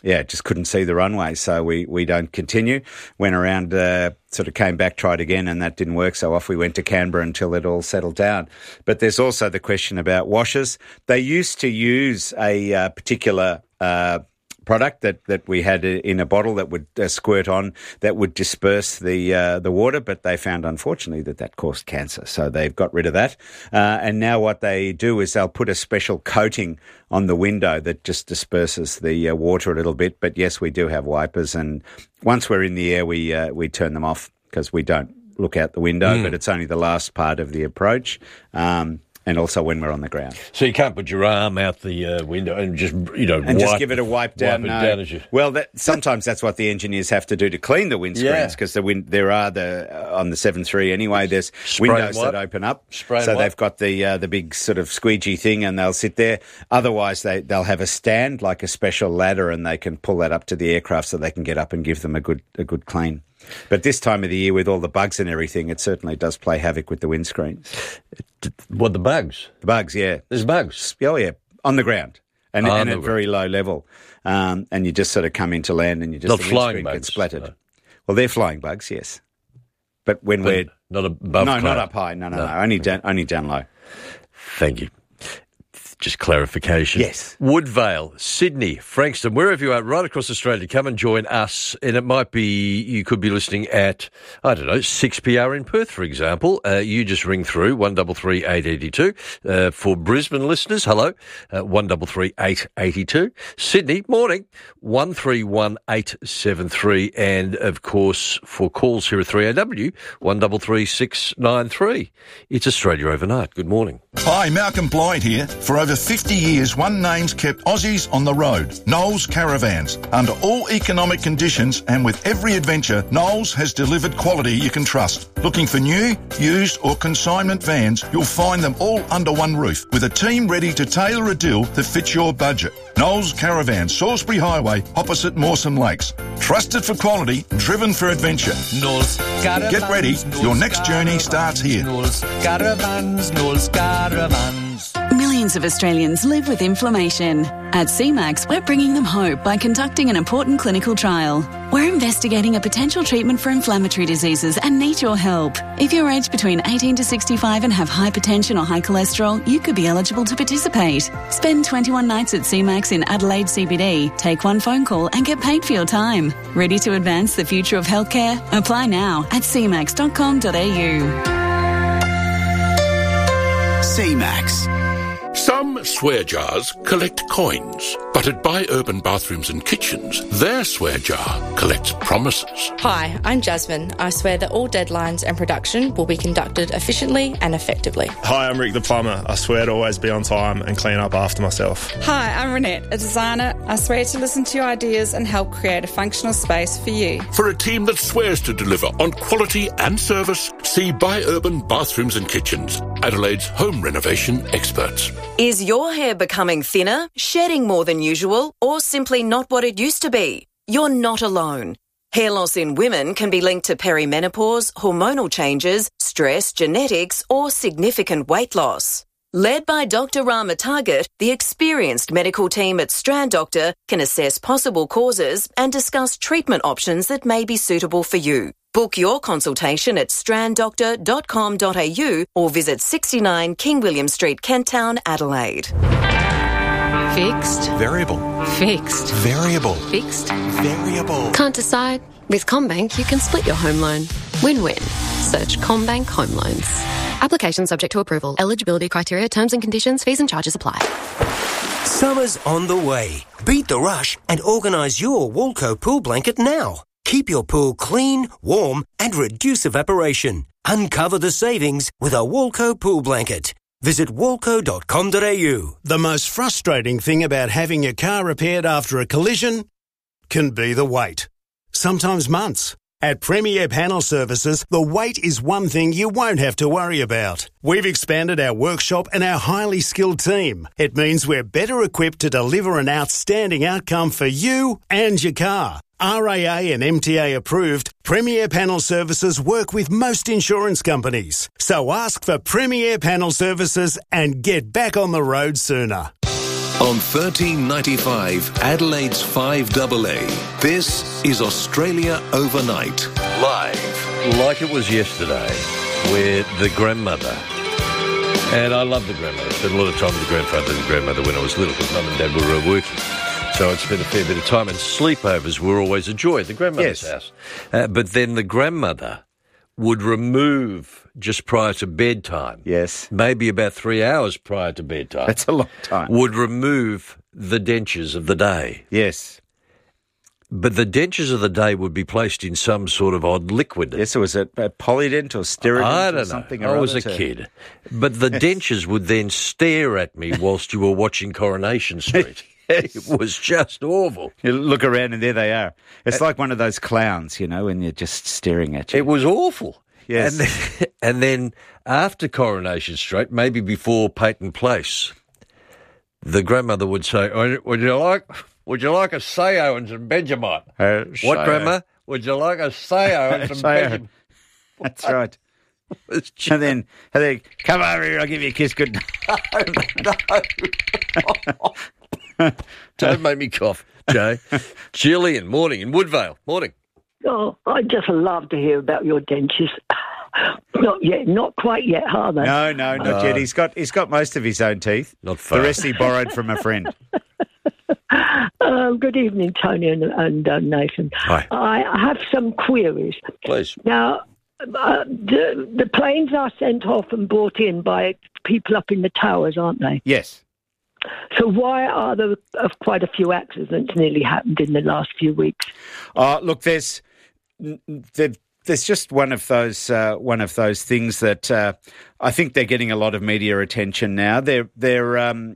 Speaker 1: yeah, just couldn't see the runway, so we, we don't continue. Went around, uh, sort of came back, tried again, and that didn't work, so off we went to Canberra until it all settled down. But there's also the question about washers. They used to use a uh, particular uh, product that, that we had in a bottle that would uh, squirt on, that would disperse the uh, the water, but they found, unfortunately, that that caused cancer. So they've got rid of that. Uh, and now what they do is they'll put a special coating on the window that just disperses the uh, water a little bit. But yes, we do have wipers, and once we're in the air, we uh, we turn them off because we don't look out the window, mm. but it's only the last part of the approach. Um, And also when we're on the ground.
Speaker 2: So you can't put your arm out the uh, window and just, you know,
Speaker 1: and
Speaker 2: wipe,
Speaker 1: just give it a wipe down.
Speaker 2: Wipe
Speaker 1: no.
Speaker 2: it down as you...
Speaker 1: Well, that, sometimes that's what the engineers have to do to clean the windscreens, because yeah. the wind, there are the uh, on the seven three anyway. There's Spray windows that open up,
Speaker 2: Spray
Speaker 1: so they've got the uh, the big sort of squeegee thing, and they'll sit there. Otherwise, they they'll have a stand like a special ladder, and they can pull that up to the aircraft so they can get up and give them a good a good clean. But this time of the year, with all the bugs and everything, it certainly does play havoc with the windscreens.
Speaker 2: What, the bugs?
Speaker 1: The bugs, yeah.
Speaker 2: There's bugs?
Speaker 1: Oh, yeah, on the ground and,
Speaker 2: oh,
Speaker 1: and at a very low level. Um, and you just sort of come into land and you just...
Speaker 2: Not
Speaker 1: the
Speaker 2: flying bugs?
Speaker 1: Gets splattered.
Speaker 2: No.
Speaker 1: Well, they're flying bugs, yes. But when
Speaker 2: but
Speaker 1: we're...
Speaker 2: Not above
Speaker 1: No,
Speaker 2: cloud.
Speaker 1: not up high. No, no, no. no. Only, down, only down low.
Speaker 2: Thank you. Just clarification.
Speaker 1: Yes.
Speaker 2: Woodvale, Sydney, Frankston, wherever you are, right across Australia, come and join us. And it might be, you could be listening at, I don't know, six p r in Perth, for example. Uh, you just ring through one three three eight eight two. Uh, for Brisbane listeners, hello, uh, one three three eight eight two. Sydney, morning, one three one eight seven three. And, of course, for calls here at three A W, one three three six nine three. It's Australia Overnight. Good morning.
Speaker 8: Hi, Malcolm Blyde here. For over fifty years, one name's kept Aussies on the road, Knowles Caravans. Under all economic conditions and with every adventure, Knowles has delivered quality you can trust. Looking for new, used or consignment vans, you'll find them all under one roof with a team ready to tailor a deal that fits your budget. Knowles Caravans, Salisbury Highway, opposite Mawson Lakes. Trusted for quality, driven for adventure.
Speaker 27: Knowles Caravans.
Speaker 8: Get ready,
Speaker 27: Knowles
Speaker 8: your next journey
Speaker 27: Caravans,
Speaker 8: starts here.
Speaker 27: Knowles Caravans, Knowles Caravans.
Speaker 24: Millions of Australians live with inflammation. At C MAX, we're bringing them hope by conducting an important clinical trial. We're investigating a potential treatment for inflammatory diseases and need your help. If you're aged between eighteen to sixty-five and have hypertension or high cholesterol, you could be eligible to participate. Spend twenty-one nights at C MAX in Adelaide C B D, take one phone call and get paid for your time. Ready to advance the future of healthcare? Apply now at c max dot com dot a u.
Speaker 9: C MAX.
Speaker 11: Some swear jars collect coins, but at Buy Urban Bathrooms and Kitchens, their swear jar collects promises.
Speaker 12: Hi, I'm Jasmine. I swear that all deadlines and production will be conducted efficiently and effectively.
Speaker 13: Hi, I'm Rick the Plumber. I swear to always be on time and clean up after myself.
Speaker 14: Hi, I'm Renette, a designer. I swear to listen to your ideas and help create a functional space for you.
Speaker 11: For a team that swears to deliver on quality and service, see Buy Urban Bathrooms and Kitchens, Adelaide's home renovation experts.
Speaker 15: Is your hair becoming thinner, shedding more than usual, or simply not what it used to be? You're not alone. Hair loss in women can be linked to perimenopause, hormonal changes, stress, genetics, or significant weight loss. Led by Doctor Rama Target, the experienced medical team at Strand Doctor can assess possible causes and discuss treatment options that may be suitable for you. Book your consultation at strand doctor dot com dot a u or visit sixty-nine King William Street, Kent Town, Adelaide.
Speaker 16: Fixed.
Speaker 9: Variable.
Speaker 16: Fixed.
Speaker 9: Variable.
Speaker 16: Fixed.
Speaker 9: Variable.
Speaker 16: Can't decide? With CommBank, you can split your home loan. Win-win. Search CommBank Home Loans. Application subject to approval. Eligibility criteria, terms and conditions, fees and charges apply.
Speaker 17: Summer's on the way. Beat the rush and organise your Walco pool blanket now. Keep your pool clean, warm and reduce evaporation. Uncover the savings with a Walco pool blanket. Visit walco dot com dot a u.
Speaker 29: The most frustrating thing about having your car repaired after a collision can be the wait. Sometimes months. At Premier Panel Services, the wait is one thing you won't have to worry about. We've expanded our workshop and our highly skilled team. It means we're better equipped to deliver an outstanding outcome for you and your car. R A A and M T A approved, Premier Panel Services work with most insurance companies. So ask for Premier Panel Services and get back on the road sooner.
Speaker 10: On thirteen ninety-five, Adelaide's five A A. This is Australia Overnight.
Speaker 2: Live, like it was yesterday, with the grandmother. And I love the grandmother. I spent a lot of time with the grandfather and the grandmother when I was little because mum and dad were uh, working. So I'd spent a fair bit of time, and sleepovers were always a joy at the grandmother's
Speaker 1: Yes.
Speaker 2: house. Uh, but then the grandmother would remove just prior to bedtime.
Speaker 1: Yes.
Speaker 2: Maybe about three hours prior to bedtime.
Speaker 1: That's a long time.
Speaker 2: Would remove the dentures of the day.
Speaker 1: Yes.
Speaker 2: But the dentures of the day would be placed in some sort of odd liquid.
Speaker 1: Yes, it was a, a Polydent or Sterident
Speaker 2: I
Speaker 1: or
Speaker 2: don't know.
Speaker 1: something.
Speaker 2: I
Speaker 1: or
Speaker 2: was
Speaker 1: other
Speaker 2: a
Speaker 1: to-
Speaker 2: kid. But the dentures would then stare at me whilst you were watching Coronation Street.
Speaker 1: Yes.
Speaker 2: It was just awful.
Speaker 1: You look around and there they are. It's like one of those clowns, you know, when you're just staring at you.
Speaker 2: It was awful.
Speaker 1: Yes.
Speaker 2: And then, and then after Coronation Street, maybe before Peyton Place, the grandmother would say, "Would would you like would you like a Sayo and some Vegemite?"
Speaker 1: Uh,
Speaker 2: What,
Speaker 1: Sayo.
Speaker 2: Grandma? Would you like a Sayo and some
Speaker 1: Sayo.
Speaker 2: Vegemite?
Speaker 1: That's right. And then, and then, come over here, I'll give you a kiss. Good
Speaker 2: No. Don't make me cough, Jay. Gillian, morning in Woodvale. Morning.
Speaker 3: Oh, I'd just love to hear about your dentist. Not yet, not quite yet, are they?
Speaker 1: No, no, not
Speaker 2: No.
Speaker 1: yet. He's got he's got most of his own teeth.
Speaker 2: Not far.
Speaker 1: The rest he borrowed from a friend.
Speaker 3: Um, good evening, Tony and, and uh, Nathan.
Speaker 2: Hi.
Speaker 3: I have some queries.
Speaker 2: Please.
Speaker 3: Now, uh, the, the planes are sent off and brought in by people up in the towers, aren't they?
Speaker 1: Yes.
Speaker 3: So why are there uh, quite a few accidents nearly happened in the last few weeks?
Speaker 1: Uh, look, there's there, there's just one of those uh, one of those things that uh, I think they're getting a lot of media attention now. They're they're um,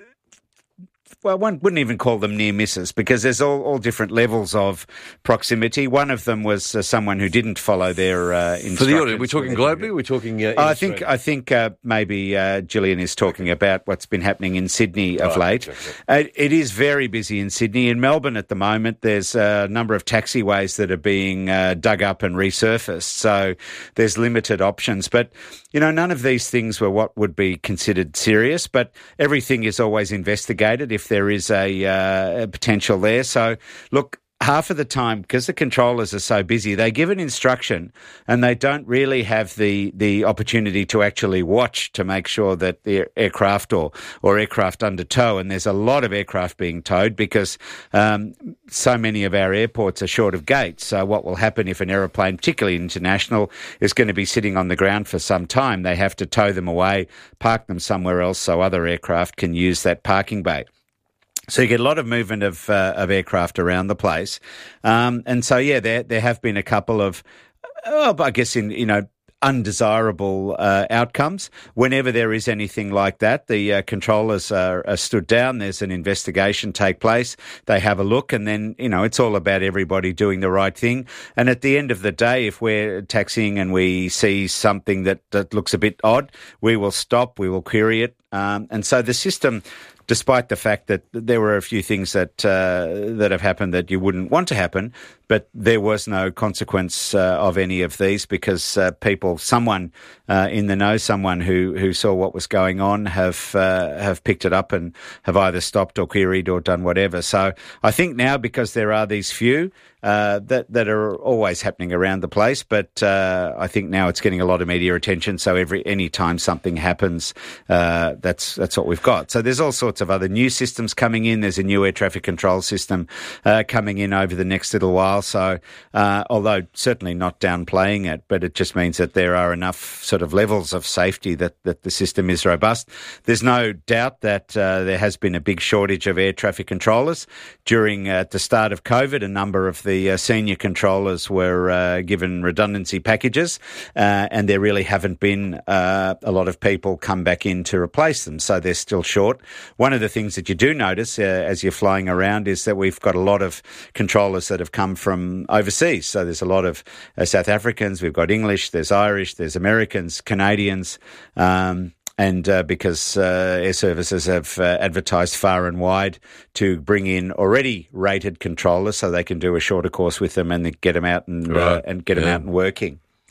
Speaker 1: well, one wouldn't even call them near misses because there's all, all different levels of proximity. One of them was uh, someone who didn't follow their uh, instructions.
Speaker 2: For the audience, we're talking globally? We're talking... Uh, in
Speaker 1: I think
Speaker 2: Australia?
Speaker 1: I think uh, maybe uh, Gillian is talking about what's been happening in Sydney of
Speaker 2: Right,
Speaker 1: late.
Speaker 2: okay.
Speaker 1: Uh, it is very busy in Sydney. In Melbourne at the moment, there's a number of taxiways that are being uh, dug up and resurfaced, so there's limited options. But, you know, none of these things were what would be considered serious, but everything is always investigated if there is a, uh, a potential there. So, look, half of the time, because the controllers are so busy, they give an instruction and they don't really have the, the opportunity to actually watch to make sure that the aircraft or, or aircraft under tow, and there's a lot of aircraft being towed because um, so many of our airports are short of gates. So what will happen if an aeroplane, particularly international, is going to be sitting on the ground for some time? They have to tow them away, park them somewhere else so other aircraft can use that parking bay. So you get a lot of movement of uh, of aircraft around the place, um, and so yeah, there there have been a couple of, oh, I guess in you know undesirable uh, outcomes. Whenever there is anything like that, the uh, controllers are, are stood down. There's an investigation take place. They have a look, and then you know it's all about everybody doing the right thing. And at the end of the day, if we're taxiing and we see something that that looks a bit odd, we will stop. We will query it, um, and so the system. Despite the fact that there were a few things that uh, that have happened that you wouldn't want to happen, but there was no consequence uh, of any of these because uh, people, someone uh, in the know, someone who, who saw what was going on, have uh, have picked it up and have either stopped or queried or done whatever. So I think now because there are these few uh, that that are always happening around the place, but uh, I think now it's getting a lot of media attention. So every any time something happens, uh, that's that's what we've got. So there's all sorts of other new systems coming in. There's a new air traffic control system uh, coming in over the next little while. So uh, although certainly not downplaying it, but it just means that there are enough sort of levels of safety that, that the system is robust. There's no doubt that uh, there has been a big shortage of air traffic controllers. During uh, at the start of COVID, a number of the uh, senior controllers were uh, given redundancy packages uh, and there really haven't been uh, a lot of people come back in to replace them. So they're still short. One of the things that you do notice uh, as you're flying around is that we've got a lot of controllers that have come from overseas. So there's a lot of uh, South Africans, we've got English, there's Irish, there's Americans, Canadians, um, and uh, because uh, air services have uh, advertised far and wide to bring in already rated controllers so they can do a shorter course with them and get them out and,
Speaker 2: Right.
Speaker 1: uh, and get them
Speaker 2: Yeah.
Speaker 1: out and working.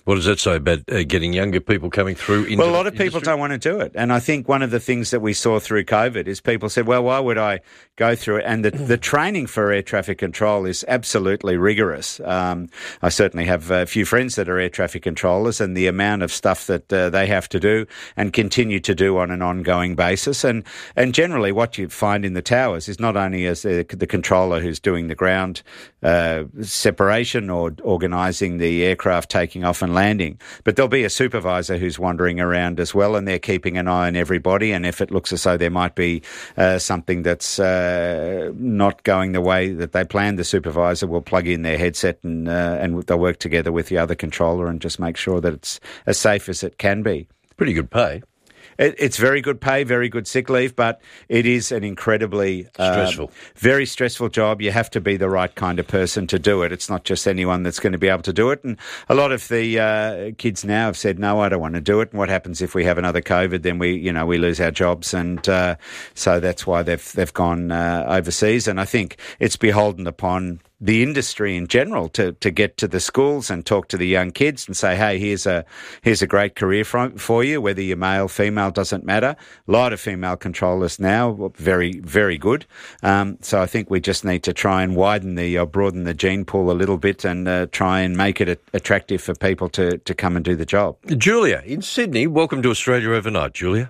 Speaker 2: What does that say about uh, getting younger people coming through into
Speaker 1: Well, a lot of
Speaker 2: industry?
Speaker 1: people don't want to do it. And I think one of the things that we saw through COVID is people said, well, why would I go through it? And the, the training for air traffic control is absolutely rigorous. Um, I certainly have a few friends that are air traffic controllers, and the amount of stuff that uh, they have to do and continue to do on an ongoing basis. And, and generally what you find in the towers is not only as the, the controller who's doing the ground uh, separation or organising the aircraft taking off and landing, but there'll be a supervisor who's wandering around as well, and they're keeping an eye on everybody. And if it looks as though there might be uh, something that's uh, not going the way that they planned, the supervisor will plug in their headset and uh, and they'll work together with the other controller and just make sure that it's as safe as it can be.
Speaker 2: Pretty good pay.
Speaker 1: It, it's very good pay, very good sick leave, but it is an incredibly uh,
Speaker 2: stressful,
Speaker 1: very stressful job. You have to be the right kind of person to do it. It's not just anyone that's going to be able to do it. And a lot of the uh, kids now have said, no, I don't want to do it. And what happens if we have another COVID? Then we, you know, we lose our jobs. And uh, so that's why they've they've gone uh, overseas. And I think it's beholden upon the industry in general to, to get to the schools and talk to the young kids and say, hey, here's a here's a great career for, for you, whether you're male, female, doesn't matter. A lot of female controllers now, very, very good. Um, so I think we just need to try and widen the, or broaden the gene pool a little bit and uh, try and make it a, attractive for people to, to come and do the job.
Speaker 2: Julia, in Sydney, welcome to Australia Overnight. Julia.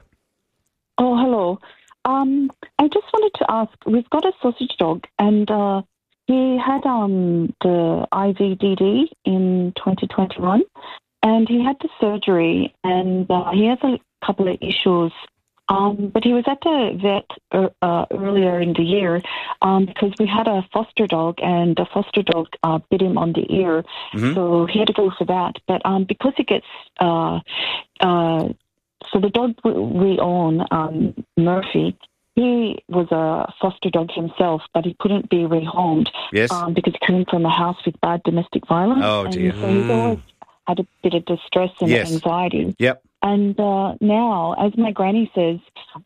Speaker 4: Oh, hello. Um, I just wanted to ask, we've got a sausage dog and uh, he had um, the I V D D in twenty twenty-one, and he had the surgery, and uh, he has a couple of issues. Um, but he was at the vet uh, earlier in the year um, because we had a foster dog, and the foster dog uh, bit him on the ear, mm-hmm. so he had to go for that. But um, because he gets uh, uh, so the dog we own, um, Murphy. He was a foster dog himself, but he couldn't be rehomed
Speaker 1: yes.
Speaker 4: um, because he came from a house with bad domestic violence.
Speaker 1: Oh, dear.
Speaker 4: And so he's always had a bit of distress and
Speaker 1: yes.
Speaker 4: anxiety.
Speaker 1: Yep.
Speaker 4: And uh, now, as my granny says,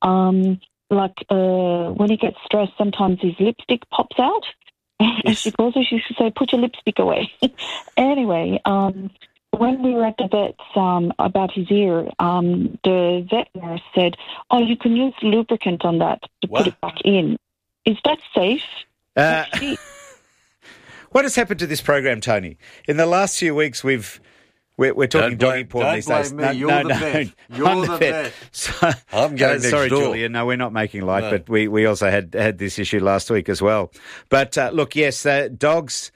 Speaker 4: um, like uh, when he gets stressed, sometimes his lipstick pops out. Yes. And she calls her, she should say, put your lipstick away. Anyway, um, when we were at the vet's um, about his ear, um, the vet nurse said, oh, you can use lubricant on that to
Speaker 1: what?
Speaker 4: put it back in. Is that safe?
Speaker 1: Uh, what has happened to this program, Tony? In the last few weeks, we've... We're, we're talking
Speaker 2: don't
Speaker 1: doggy
Speaker 2: blame,
Speaker 1: porn
Speaker 2: don't
Speaker 1: these
Speaker 2: blame
Speaker 1: days.
Speaker 2: Me.
Speaker 1: No,
Speaker 2: You're
Speaker 1: no,
Speaker 2: the
Speaker 1: no.
Speaker 2: vet. You're
Speaker 1: I'm
Speaker 2: the,
Speaker 1: the
Speaker 2: vet.
Speaker 1: vet. So,
Speaker 2: I'm going
Speaker 1: uh,
Speaker 2: next
Speaker 1: sorry,
Speaker 2: door.
Speaker 1: Julia. No, we're not making light,
Speaker 2: No.
Speaker 1: but we, we also had, had this issue last week as well. But uh, look, yes, uh, dogs,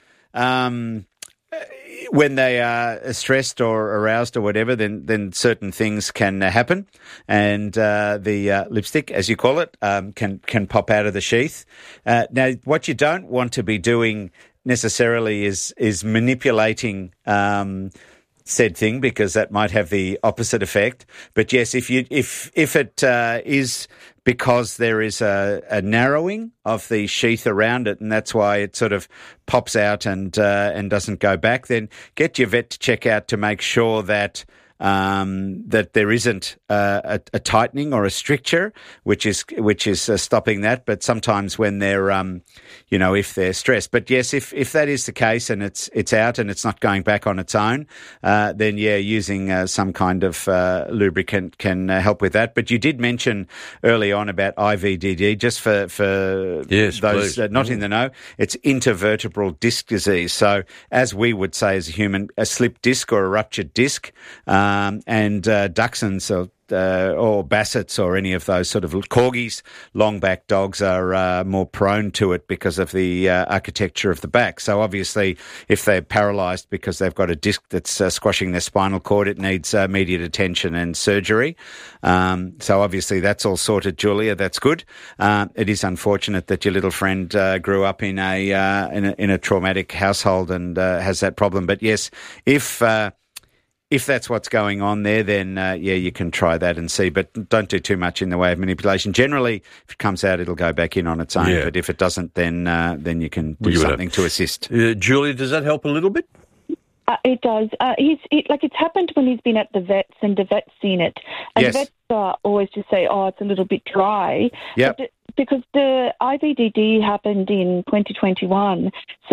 Speaker 1: um, when they are stressed or aroused or whatever, then then certain things can uh, happen, and uh, the uh, lipstick, as you call it, um, can can pop out of the sheath. Uh, now, what you don't want to be doing necessarily is is manipulating Um, said thing, because that might have the opposite effect. But yes, if you if if it uh, is because there is a, a narrowing of the sheath around it, and that's why it sort of pops out and uh, and doesn't go back, then get your vet to check out to make sure that um, that there isn't uh, a, a tightening or a stricture, which is which is uh, stopping that. But sometimes when they're, um, you know, if they're stressed. But yes, if, if that is the case and it's it's out and it's not going back on its own, uh, then yeah, using uh, some kind of uh, lubricant can uh, help with that. But you did mention early on about I V D D, just for for
Speaker 2: yes,
Speaker 1: those uh, not
Speaker 2: mm.
Speaker 1: in the know. It's intervertebral disc disease. So as we would say as a human, a slipped disc or a ruptured disc. Um, Um, and uh, Dachshunds or, uh, or Bassets or any of those sort of corgis, long-back dogs are uh, more prone to it because of the uh, architecture of the back. So obviously, if they're paralysed because they've got a disc that's uh, squashing their spinal cord, it needs uh, immediate attention and surgery. Um, so obviously, that's all sorted, Julia. That's good. Uh, it is unfortunate that your little friend uh, grew up in a, uh, in a in a traumatic household and uh, has that problem. But yes, if uh, If that's what's going on there, then, uh, yeah, you can try that and see. But don't do too much in the way of manipulation. Generally, if it comes out, it'll go back in on its own.
Speaker 2: Yeah.
Speaker 1: But if it doesn't, then uh, then you can do
Speaker 2: You would
Speaker 1: something to assist.
Speaker 2: Uh, Julia, does that help a little bit?
Speaker 4: Uh, it does. Uh, he's it, like it's happened when he's been at the vets and the vet's seen it, and
Speaker 1: Yes.
Speaker 4: the vets uh, always just say, "Oh, it's a little bit dry."
Speaker 1: Yep.
Speaker 4: But because the I V D D happened in twenty twenty-one.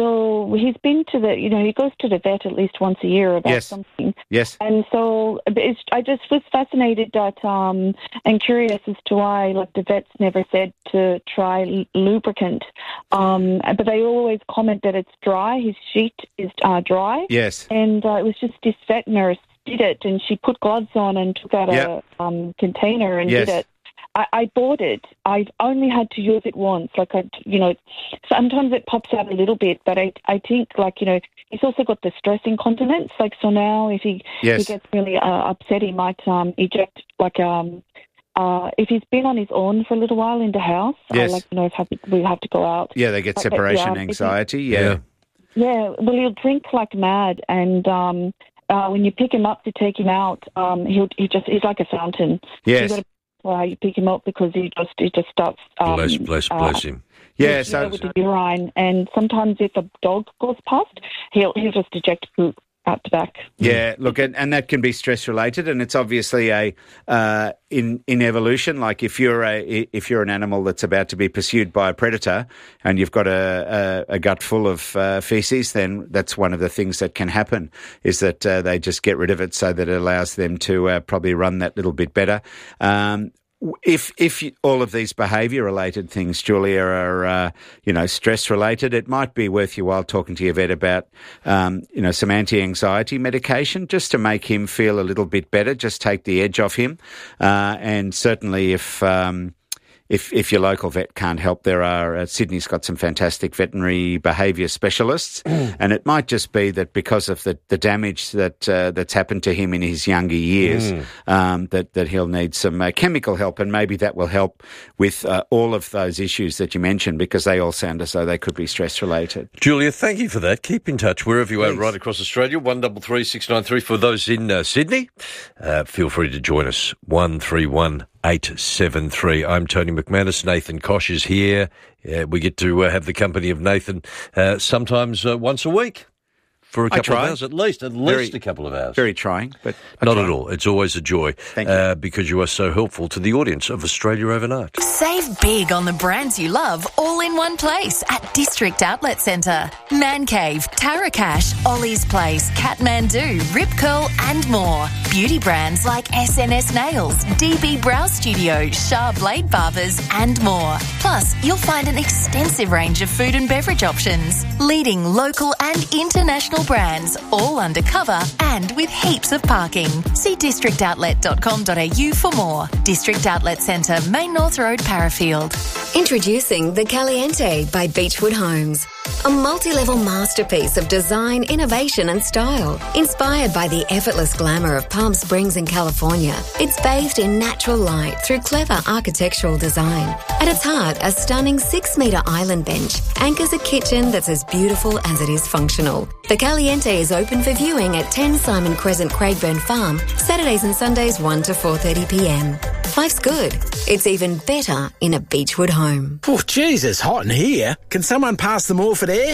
Speaker 4: So he's been to the, you know, he goes to the vet at least once a year about
Speaker 1: yes.
Speaker 4: something.
Speaker 1: Yes.
Speaker 4: And so it's, I just was fascinated that um, and curious as to why, like, the vets never said to try l- lubricant. Um, but they always comment that it's dry. His sheet is uh, dry.
Speaker 1: Yes.
Speaker 4: And uh, it was just this vet nurse did it, and she put gloves on and took out
Speaker 1: yep.
Speaker 4: a um, container and
Speaker 1: yes.
Speaker 4: did it. I, I bought it. I've only had to use it once. Like, I, you know, sometimes it pops out a little bit, but I, I think, like, you know, he's also got the stress incontinence. Like, so now if he,
Speaker 1: yes.
Speaker 4: he gets really uh, upset, he might um, eject, like, um, uh, if he's been on his own for a little while in the house,
Speaker 1: yes.
Speaker 4: uh, like, you know, if have, we have to go out.
Speaker 1: Yeah, they get separation
Speaker 4: uh, yeah,
Speaker 1: anxiety.
Speaker 4: He,
Speaker 1: yeah.
Speaker 4: Yeah, well, he'll drink like mad, and um, uh, when you pick him up to take him out, um, he'll he just he's like a fountain.
Speaker 1: Yes.
Speaker 4: So you Well, you pick him up because he just he just starts. Um,
Speaker 2: bless, bless,
Speaker 4: uh,
Speaker 2: bless him.
Speaker 1: Yeah, so
Speaker 4: with the urine, and sometimes if a dog goes past, he'll he'll just eject poop out the back.
Speaker 1: Yeah, look, and, and that can be stress related, and it's obviously a uh, in in evolution. Like if you're a if you're an animal that's about to be pursued by a predator, and you've got a a, a gut full of uh, feces, then that's one of the things that can happen is that uh, they just get rid of it, so that it allows them to uh, probably run that little bit better. Um, If if all of these behaviour-related things, Julia, are uh, you know stress-related, it might be worth your while talking to your vet about um, you know some anti-anxiety medication just to make him feel a little bit better, just take the edge off him, uh, and certainly if. Um, If, if your local vet can't help, there are, uh, Sydney's got some fantastic veterinary behaviour specialists, mm. and it might just be that because of the, the damage that uh, that's happened to him in his younger years, mm. um, that, that he'll need some uh, chemical help, and maybe that will help with uh, all of those issues that you mentioned, because they all sound as though they could be stress-related.
Speaker 2: Julia, thank you for that. Keep in touch wherever you are,
Speaker 1: Please.
Speaker 2: right across Australia, one double three six nine three. For those in uh, Sydney, uh, feel free to join us, one three one eight seven three. I'm Tony McManus. Nathan Kosh is here. Yeah, we get to uh, have the company of Nathan uh, sometimes uh, once a week for a couple of hours at least, at
Speaker 1: very,
Speaker 2: least a couple of hours.
Speaker 1: Very trying, but I
Speaker 2: not
Speaker 1: try.
Speaker 2: at all. It's always a joy.
Speaker 1: Thank you.
Speaker 2: Uh, because you are so helpful to the audience of Australia Overnight.
Speaker 24: Save big on the brands you love all in one place at District Outlet Centre. Man Cave, Tarakash, Ollie's Place, Kathmandu, Rip Curl and more. Beauty brands like S N S Nails, D B Brow Studio, Shah Blade Barbers and more. Plus, you'll find an extensive range of food and beverage options. Leading local and international brands, all undercover and with heaps of parking. See district outlet dot com dot a u for more. District Outlet Centre, Main North Road, Parafield.
Speaker 16: Introducing the Caliente by Beechwood Homes. A multi-level masterpiece of design, innovation and style. Inspired by the effortless glamour of Palm Springs in California, it's bathed in natural light through clever architectural design. At its heart, a stunning six-metre island bench anchors a kitchen that's as beautiful as it is functional. The Caliente is open for viewing at ten Simon Crescent, Craigburn Farm, Saturdays and Sundays one to four thirty p m. Life's good. It's even better in a Beechwood home.
Speaker 5: Oh, geez, it's hot in here. Can someone pass the Morphett air?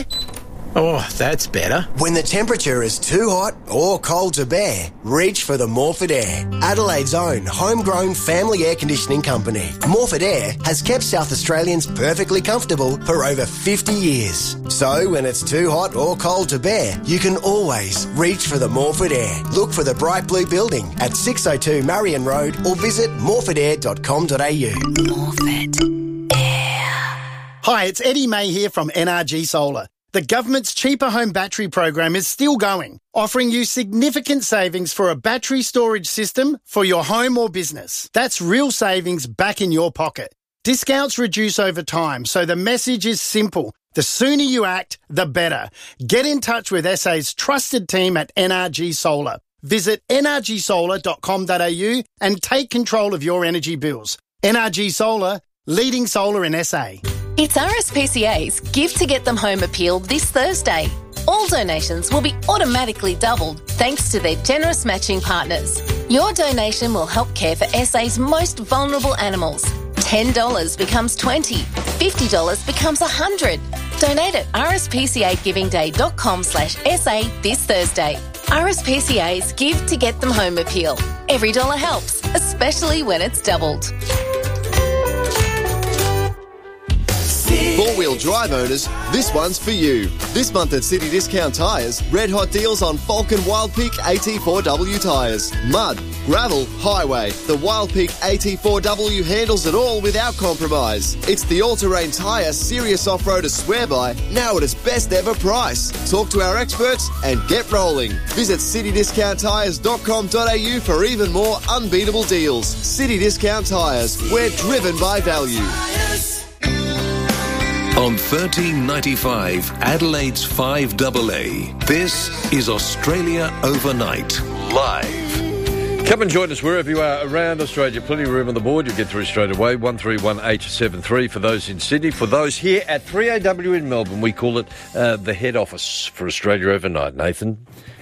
Speaker 5: Oh, that's better.
Speaker 18: When the temperature is too hot or cold to bear, reach for the Morphett Air, Adelaide's own homegrown family air conditioning company. Morphett Air has kept South Australians perfectly comfortable for over fifty years. So when it's too hot or cold to bear, you can always reach for the Morphett Air. Look for the bright blue building at six oh two Marion Road or visit morphett air dot com dot a u.
Speaker 24: Morphett Air.
Speaker 19: Hi, it's Eddie May here from N R G Solar. The government's Cheaper Home Battery program is still going, offering you significant savings for a battery storage system for your home or business. That's real savings back in your pocket. Discounts reduce over time, so the message is simple. The sooner you act, the better. Get in touch with S A's trusted team at N R G Solar. Visit n r g solar dot com dot a u and take control of your energy bills. N R G Solar, leading solar in S A.
Speaker 24: It's R S P C A's Give to Get Them Home appeal this Thursday. All donations will be automatically doubled thanks to their generous matching partners. Your donation will help care for S A's most vulnerable animals. ten dollars becomes twenty dollars, fifty dollars becomes one hundred dollars. Donate at r s p c a giving day dot com slash s a this Thursday. R S P C A's Give to Get Them Home appeal. Every dollar helps, especially when it's doubled.
Speaker 6: four-wheel drive owners, this one's for you. This month at City Discount Tyres, red hot deals on Falcon Wild Peak A T four W tyres. Mud, gravel, highway. The Wild Peak A T four W handles it all without compromise. It's the all-terrain tyre serious off-roaders swear by, now at its best ever price. Talk to our experts and get rolling. Visit city discount tyres dot com dot a u for even more unbeatable deals. City Discount Tyres, we're driven by value.
Speaker 10: On thirteen ninety-five, Adelaide's five A A, this is Australia Overnight, live.
Speaker 2: Come and join us wherever you are around Australia. Plenty of room on the board. You'll get through straight away. one three one eight seven three for those in Sydney. For those here at three A W in Melbourne, we call it uh, the head office for Australia Overnight. Nathan?